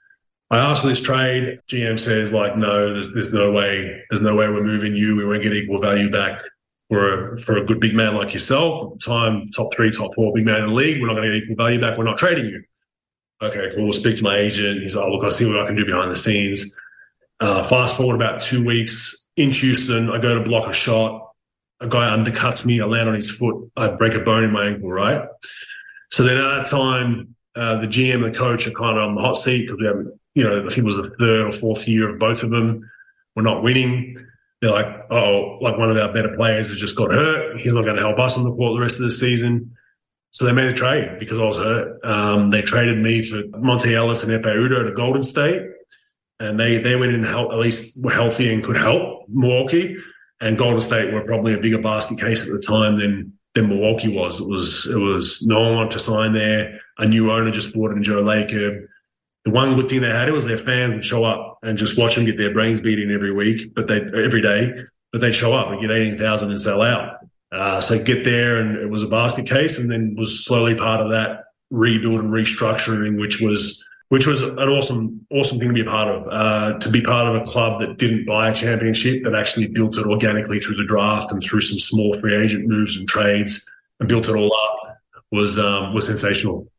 S6: I asked for this trade. G M says, like, no, there's there's no way, there's no way we're moving you. We won't get equal value back. For a, for a good big man like yourself, at the time, top three, top four big man in the league, we're not going to get equal value back. We're not trading you. Okay, cool. We'll speak to my agent. He's like, oh, look, I'll see what I can do behind the scenes. Uh, fast forward about two weeks in Houston, I go to block a shot. A guy undercuts me. I land on his foot. I break a bone in my ankle, right? So then at that time, uh, the G M and the coach are kind of on the hot seat because we haven't, you know, I think it was the third or fourth year of both of them. We're not winning. They're like, oh, like one of our better players has just got hurt. He's not going to help us on the court the rest of the season. So they made a trade because I was hurt. Um, they traded me for Monte Ellis and Epe Udoh to Golden State. And they, they went in and helped, at least were healthy and could help Milwaukee. And Golden State were probably a bigger basket case at the time than than Milwaukee was. It was, it was no one wanted to sign there. A new owner just brought in Joe Lacob. The one good thing they had was their fans would show up and just watch them get their brains beaten every week, but they every day, but they'd show up and get eighteen thousand and sell out. Uh, so get there, and it was a basket case, and then was slowly part of that rebuild and restructuring, which was which was an awesome, awesome thing to be a part of. Uh, to be part of a club that didn't buy a championship, that actually built it organically through the draft and through some small free agent moves and trades and built it all up was um, was sensational.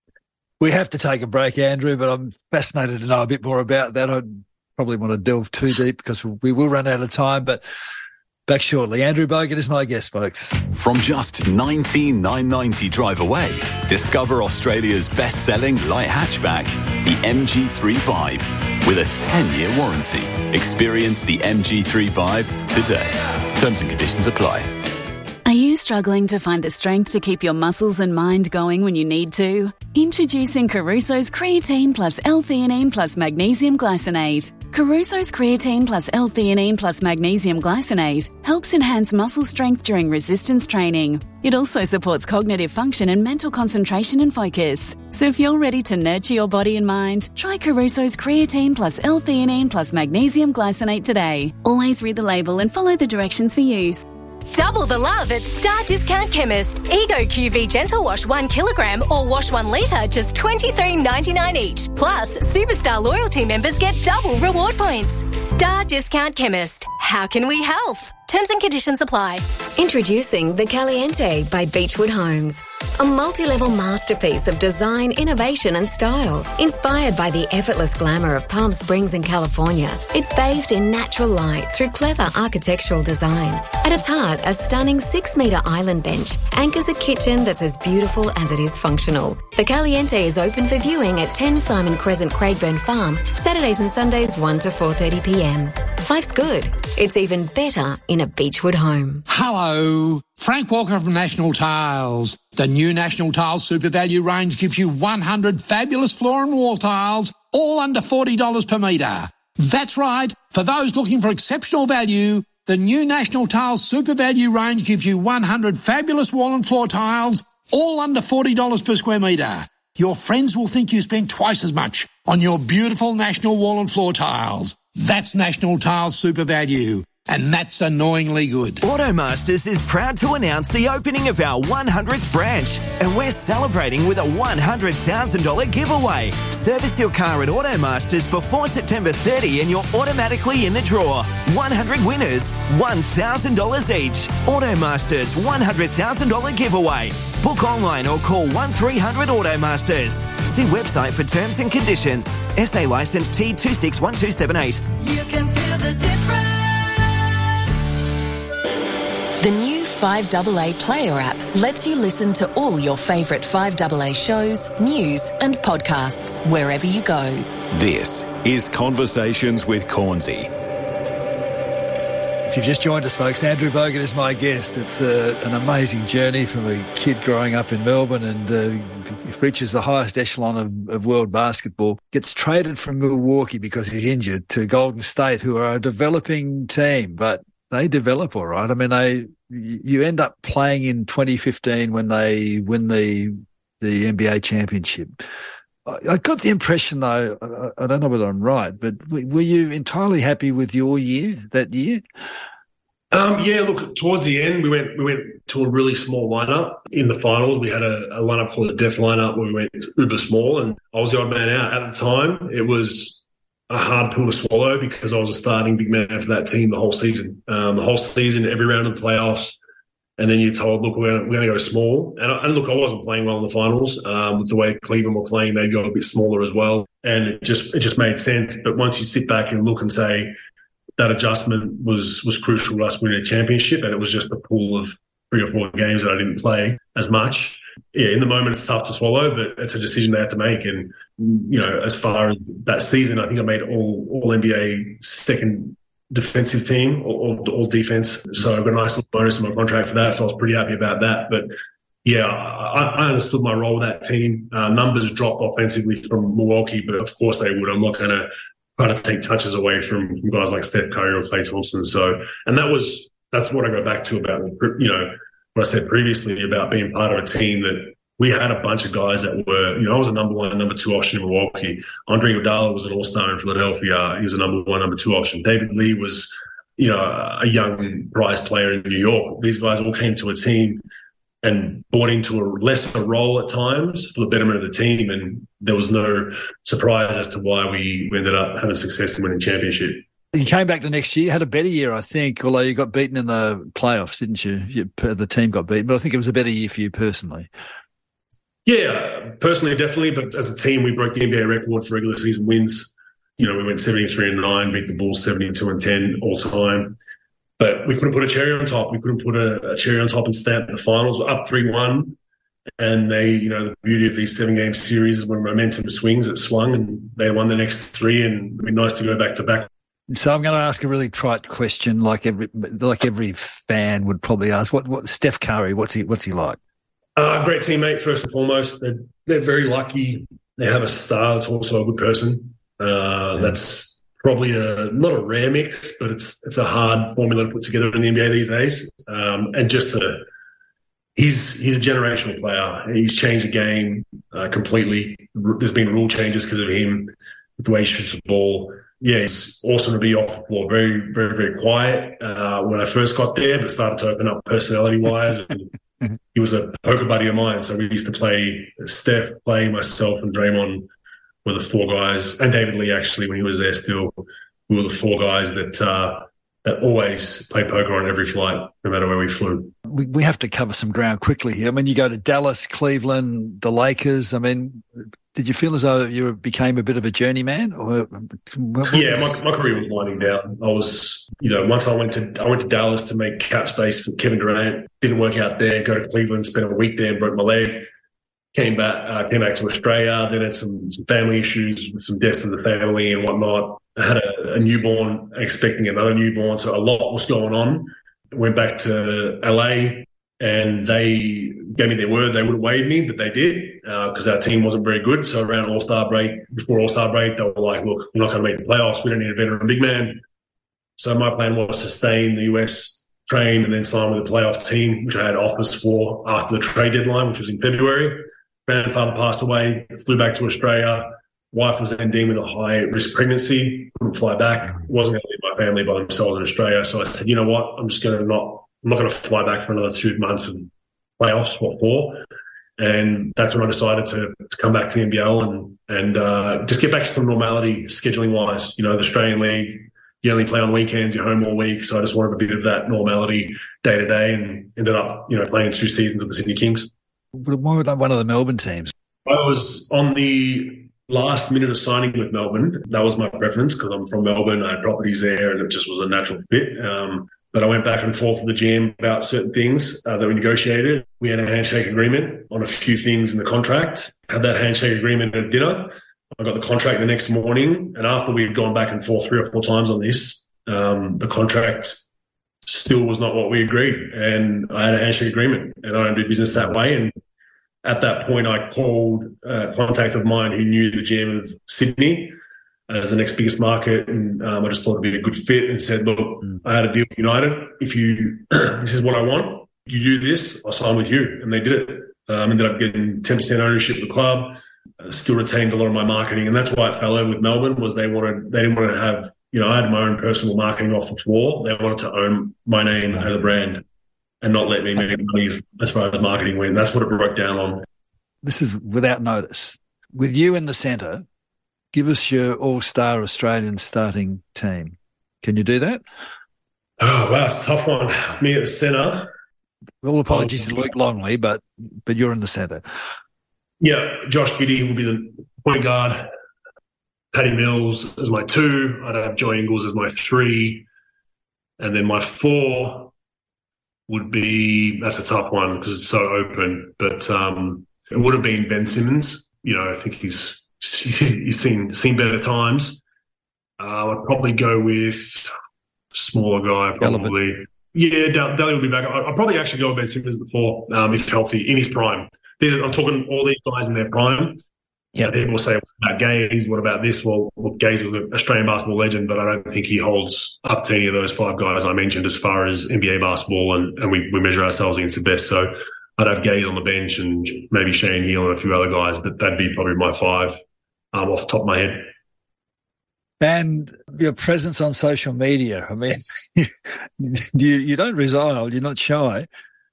S5: We have to take a break, Andrew, but I'm fascinated to know a bit more about that. I probably want to delve too deep because we will run out of time, but back shortly. Andrew Bogut is my guest, folks.
S1: From just nineteen thousand nine hundred ninety drive away, discover Australia's best-selling light hatchback, the M G thirty-five, with a ten-year warranty. Experience the M G thirty-five today. Terms and conditions apply.
S2: Are you struggling to find the strength to keep your muscles and mind going when you need to? Introducing Caruso's Creatine plus L-theanine plus Magnesium Glycinate. Caruso's Creatine plus L-theanine plus Magnesium Glycinate helps enhance muscle strength during resistance training. It also supports cognitive function and mental concentration and focus. So if you're ready to nurture your body and mind, try Caruso's Creatine plus L-theanine plus Magnesium Glycinate today. Always read the label and follow the directions for use.
S23: Double the love at Star Discount Chemist. Ego Q V Gentle Wash one kilogram or Wash one litre, just twenty-three ninety-nine each. Plus, Superstar loyalty members get double reward points. Star Discount Chemist. How can we help? Terms and conditions apply.
S4: Introducing the Caliente by Beechwood Homes. A multi-level masterpiece of design, innovation and style. Inspired by the effortless glamour of Palm Springs in California, it's bathed in natural light through clever architectural design. At its heart, a stunning six-metre island bench anchors a kitchen that's as beautiful as it is functional. The Caliente is open for viewing at ten Simon Crescent, Craigburn Farm, Saturdays and Sundays one to four thirty p m. Life's good. It's even better in a Beechwood home.
S24: Hello, Frank Walker from National Tiles. The new National Tiles Super Value range gives you one hundred fabulous floor and wall tiles, all under forty dollars per metre. That's right. For those looking for exceptional value, the new National Tiles Super Value range gives you one hundred fabulous wall and floor tiles, all under forty dollars per square metre. Your friends will think you spent twice as much on your beautiful National wall and floor tiles. That's National Tiles Super Value. And that's annoyingly good.
S25: Automasters is proud to announce the opening of our one hundredth branch, and we're celebrating with a one hundred thousand dollars giveaway. Service your car at Automasters before September thirtieth and you're automatically in the draw. one hundred winners, one thousand dollars each. Automasters one hundred thousand dollars giveaway. Book online or call one three hundred Automasters. See website for terms and conditions. S A licence T two six one two seven eight.
S4: You can feel the difference. The new five A A Player app lets you listen to all your favourite five A A shows, news and podcasts wherever you go.
S1: This is Conversations with Cornsey.
S5: If you've just joined us, folks, Andrew Bogut is my guest. It's uh, an amazing journey from a kid growing up in Melbourne and uh, reaches the highest echelon of, of world basketball. Gets traded from Milwaukee because he's injured to Golden State, who are a developing team, but they develop all right. I mean, they you end up playing in twenty fifteen when they win the the N B A championship. I, I got the impression, though, I, I don't know whether I'm right, but were you entirely happy with your year that year?
S6: Um, yeah, look, towards the end, we went we went to a really small lineup in the finals. We had a, a lineup called the Death lineup where we went uber small, and I was the odd man out. At the time, it was a hard pill to swallow because I was a starting big man for that team the whole season. Um, the whole season, every round of the playoffs, and then you're told, look, we're going to go small. And, and look, I wasn't playing well in the finals. Um, with the way Cleveland were playing, they got a bit smaller as well, and it just it just made sense. But once you sit back and look and say that adjustment was was crucial to us winning a championship, and it was just a pool of three or four games that I didn't play as much. Yeah, in the moment it's tough to swallow, but it's a decision they have to make. And, you know, as far as that season, I think I made all all N B A second defensive team, all, all, all defense. So I got a nice little bonus in my contract for that. So I was pretty happy about that. But yeah, I, I understood my role with that team. Uh, numbers dropped offensively from Milwaukee, but of course they would. I'm not going to try to take touches away from, from guys like Steph Curry or Klay Thompson. So, and that was, that's what I go back to about, you know, what I said previously about being part of a team that we had a bunch of guys that were, you know, I was a number one, number two option in Milwaukee. Andre Iguodala was an all-star in Philadelphia. He was a number one, number two option. David Lee was, you know, a young prize player in New York. These guys all came to a team and bought into a lesser role at times for the betterment of the team. And there was no surprise as to why we ended up having success in winning championship.
S5: You came back the next year, had a better year, I think, although you got beaten in the playoffs, didn't you? you the team got beaten, but I think it was a better year for you personally.
S6: Yeah, personally, definitely. But as a team, we broke the N B A record for regular season wins. You know, we went seventy-three and nine, beat the Bulls seventy-two and ten all time. But we couldn't put a cherry on top. We couldn't put a, a cherry on top and stamp the finals. We're up three one. And they, you know, the beauty of these seven-game series is when momentum swings, it swung, and they won the next three, and it'd be nice to go back-to-back.
S5: So I'm going to ask a really trite question, like every like every fan would probably ask. What what Steph Curry? What's he what's he like?
S6: Uh, great teammate first and foremost. They're they're very lucky. They have a star that's also a good person. Uh, that's probably a not a rare mix, but it's it's a hard formula to put together in the N B A these days. Um, and just a he's he's a generational player. He's changed the game uh, completely. There's been rule changes because of him, the way he shoots the ball. Yeah, it's awesome to be off the floor. Very, very, very quiet uh, when I first got there, but started to open up personality-wise. He was a poker buddy of mine, so we used to play Steph, play myself, and Draymond were the four guys, and David Lee actually when he was there still. We were the four guys that uh, that always played poker on every flight, no matter where we flew.
S5: We we have to cover some ground quickly here. I mean, you go to Dallas, Cleveland, the Lakers. I mean, did you feel as though you became a bit of a journeyman? Or what
S6: yeah, my, my career was winding down. I was, you know, once I went to I went to Dallas to make cap space for Kevin Durant. Didn't work out there. Go to Cleveland, spent a week there, broke my leg. Came back, uh, came back to Australia. Then had some, some family issues with some deaths in the family and whatnot. I had a, a newborn, expecting another newborn, so a lot was going on. Went back to L A, and they gave me their word they wouldn't waive me, but they did because uh, our team wasn't very good. So around All-Star break, before All-Star break, they were like, "Look, we're not going to make the playoffs. We don't need a veteran big man." So my plan was to stay in the U S, train, and then sign with the playoff team, which I had offers for after the trade deadline, which was in February. Grandfather passed away, flew back to Australia. Wife was then dealing with a high-risk pregnancy, couldn't fly back, wasn't going to leave my family by themselves in Australia. So I said, you know what, I'm just going to not, I'm not going to fly back for another two months of playoffs, what for? And that's when I decided to, to come back to the N B L and and uh, just get back to some normality scheduling-wise. You know, the Australian League, you only play on weekends, you're home all week. So I just wanted a bit of that normality day-to-day and ended up, you know, playing two seasons with the Sydney Kings.
S5: Why would one of the Melbourne teams?
S6: I was on the last minute of signing with Melbourne. That was my preference because I'm from Melbourne. I had properties there and it just was a natural fit. Um, but I went back and forth with the G M about certain things uh, that we negotiated. We had a handshake agreement on a few things in the contract. Had that handshake agreement at dinner. I got the contract the next morning. And after we had gone back and forth three or four times on this, um, the contract still was not what we agreed. And I had a handshake agreement and I don't do business that way. And at that point, I called a contact of mine who knew the G M of Sydney as the next biggest market. And um, I just thought it'd be a good fit and said, look, mm. I had a deal with United. If you, this is what I want, you do this, I'll sign with you. And they did it. Um, ended up getting ten percent ownership of the club, uh, still retained a lot of my marketing. And that's why it fell over with Melbourne was they wanted, they didn't want to have, you know, I had my own personal marketing off the floor. They wanted to own my name as a brand and not let me make money as far as marketing went. That's what it broke down on.
S5: This is without notice. With you in the centre, give us your all-star Australian starting team. Can you do that?
S6: Oh, wow, it's a tough one. For me at the centre.
S5: All apologies to Luke Longley, but but you're in the centre.
S6: Yeah, Josh Giddey will be the point guard. Paddy Mills as my two. I'd have Joe Ingles as my three. And then my four would be, that's a tough one because it's so open, but um, it would have been Ben Simmons. You know, I think he's he's seen seen better times. Uh, I'd probably go with smaller guy, probably. Relevant. Yeah, Daly will be back. I'd probably actually go with Ben Simmons at the four, um, if healthy, in his prime. These are, I'm talking all these guys in their prime. Yeah, people say, what about Gaze? What about this? Well, well, Gaze was an Australian basketball legend, but I don't think he holds up to any of those five guys I mentioned as far as N B A basketball, and, and we, we measure ourselves against the best. So I'd have Gaze on the bench and maybe Shane Heal and a few other guys, but that'd be probably my five um, off the top of my head.
S5: And your presence on social media, I mean, you, you don't resile, you're not shy.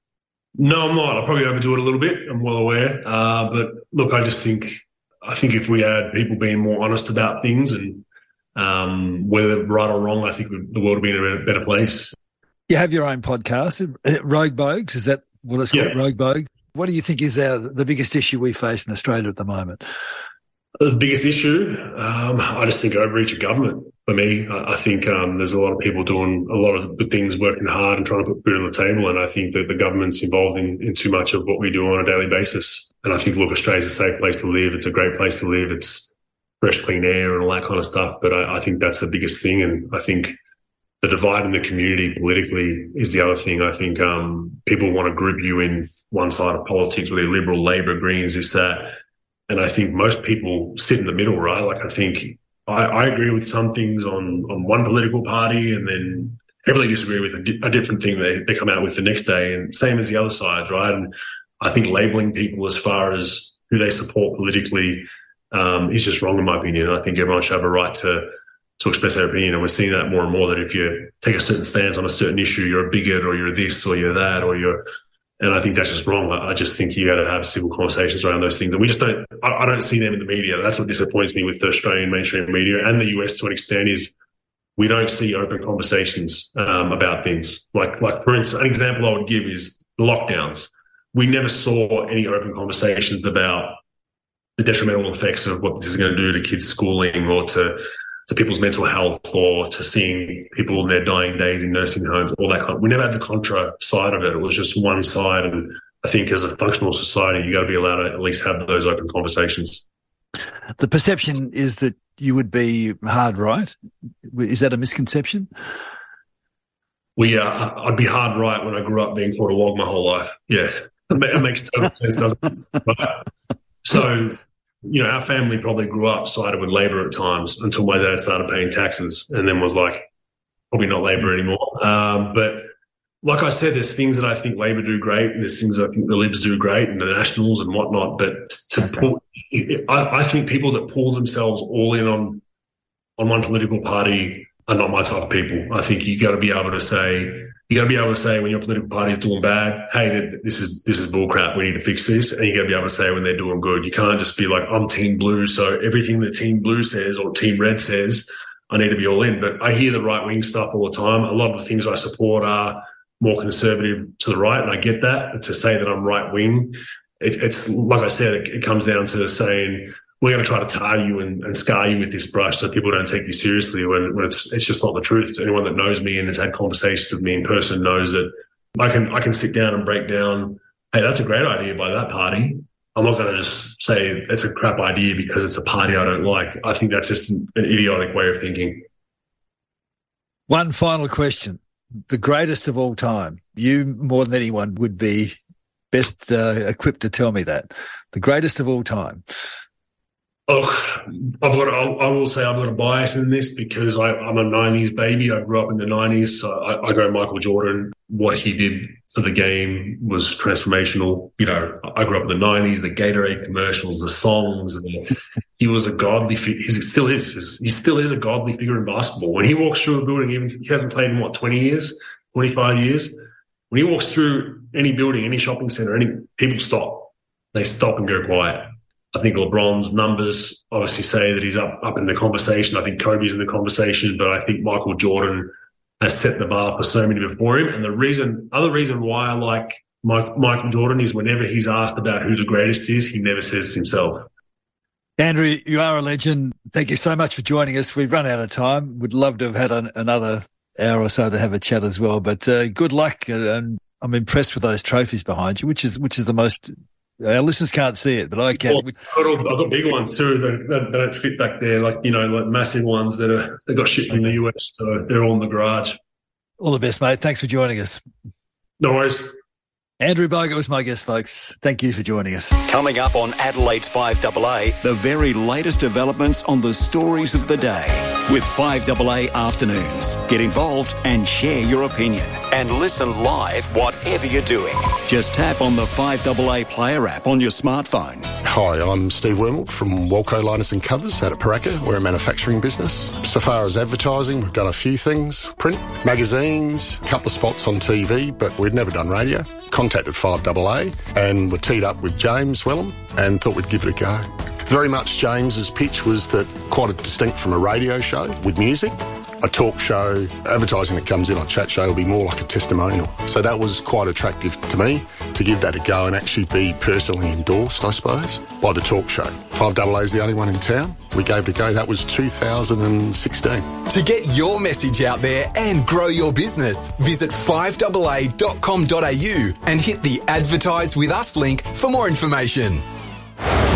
S6: No, I'm not. I'll probably overdo it a little bit. I'm well aware. Uh, but look, I just think, I think if we had people being more honest about things and um, whether right or wrong, I think the world would be in a better place.
S5: You have your own podcast, Rogue Bogues. Is that what it's called, yeah. Rogue Bogues? What do you think is our, the biggest issue we face in Australia at the moment?
S6: The biggest issue, um, I just think overreach of government. For me, I, I think um, there's a lot of people doing a lot of good things, working hard and trying to put food on the table. And I think that the government's involved in, in too much of what we do on a daily basis. And I think, look, Australia's a safe place to live. It's a great place to live. It's fresh, clean air and all that kind of stuff. But I, I think that's the biggest thing. And I think the divide in the community politically is the other thing. I think um, people want to group you in one side of politics, whether you're Liberal, Labor, Greens, this, that. And I think most people sit in the middle, right? Like, I think I, I agree with some things on, on one political party and then heavily disagree with a, di- a different thing they, they come out with the next day, and same as the other side, right? And I think labeling people as far as who they support politically um, is just wrong, in my opinion. I think everyone should have a right to to express their opinion. And we're seeing that more and more, that if you take a certain stance on a certain issue, you're a bigot or you're this or you're that or you're... And I think that's just wrong. I just think you got to have civil conversations around those things. And we just don't, I, I don't see them in the media. That's what disappoints me with the Australian mainstream media and the U S to an extent, is we don't see open conversations um, about things. Like, like for instance, an example I would give is the lockdowns. We never saw any open conversations about the detrimental effects of what this is going to do to kids' schooling or to, to people's mental health or to seeing people in their dying days in nursing homes, all that kind of, we never had the contra side of it. It was just one side. And I think as a functional society, you got to be allowed to at least have those open conversations.
S5: The perception is that you would be hard right. Is that a misconception?
S6: Well, yeah, I'd be hard right when I grew up being called a wog my whole life. Yeah, it makes total sense, doesn't it? But, so... you know, our family probably grew up sided with Labor at times until my dad started paying taxes and then was like, probably not Labor anymore. Um, but like I said, there's things that I think Labor do great and there's things that I think the Libs do great and the Nationals and whatnot. But to pull, I, I think people that pull themselves all in on on one political party are not my type of people. I think you got to be able to say, you got to be able to say when your political party is doing bad, hey, this is this is bullcrap, we need to fix this. And you got to be able to say when they're doing good. You can't just be like, I'm Team Blue, so everything that Team Blue says or Team Red says, I need to be all in. But I hear the right-wing stuff all the time. A lot of the things I support are more conservative to the right, and I get that. But to say that I'm right-wing, it, it's, like I said, it, it comes down to saying, we're going to try to tar you and, and scar you with this brush so people don't take you seriously when, when it's it's just not the truth. Anyone that knows me and has had conversations with me in person knows that I can I can sit down and break down, hey, that's a great idea by that party. I'm not going to just say it's a crap idea because it's a party I don't like. I think that's just an idiotic way of thinking.
S5: One final question. The greatest of all time. You, more than anyone, would be best uh, equipped to tell me that. The greatest of all time.
S6: Oh, I've got. I will say I've got a bias in this because I, I'm a nineties baby. I grew up in the nineties. So I, I go Michael Jordan. What he did for the game was transformational. You know, I grew up in the nineties. The Gatorade commercials, the songs. The, he was a godly. He still is. He still is a godly figure in basketball. When he walks through a building, even he hasn't played in what twenty years, twenty-five years. When he walks through any building, any shopping center, any people stop. They stop and go quiet. I think LeBron's numbers obviously say that he's up, up in the conversation. I think Kobe's in the conversation, but I think Michael Jordan has set the bar for so many before him. And the reason, other reason why I like Mike, Michael Jordan is whenever he's asked about who the greatest is, he never says himself.
S5: Andrew, you are a legend. Thank you so much for joining us. We've run out of time. Would love to have had an, another hour or so to have a chat as well. But uh, good luck, and I'm impressed with those trophies behind you, which is which is the most. Our listeners can't see it, but I can.
S6: Well, I've got big ones too that, that, that don't fit back there, like, you know, like massive ones that are they got shipped in the U S, so they're all in the garage.
S5: All the best, mate. Thanks for joining us.
S6: No worries.
S5: Andrew Bogut was my guest, folks. Thank you for joining us.
S1: Coming up on Adelaide's five A A, the very latest developments on the stories of the day with five A A Afternoons. Get involved and share your opinion. And listen live whatever you're doing. Just tap on the five A A Player app on your smartphone.
S7: Hi, I'm Steve Wormald from Walco Liners and Covers out at Paraka. We're a manufacturing business. So far as advertising, we've done a few things. Print, magazines, a couple of spots on T V, but we've never done radio. contacted five A A and were teed up with James Wellham and thought we'd give it a go. Very much James's pitch was that quite a distinct from a radio show with music. A talk show, advertising that comes in on Chat Show will be more like a testimonial. So that was quite attractive to me to give that a go and actually be personally endorsed, I suppose, by the talk show. five A A is the only one in town. We gave it a go. That was two thousand sixteen.
S17: To get your message out there and grow your business, visit five A A dot com dot a u and hit the Advertise with Us link for more information.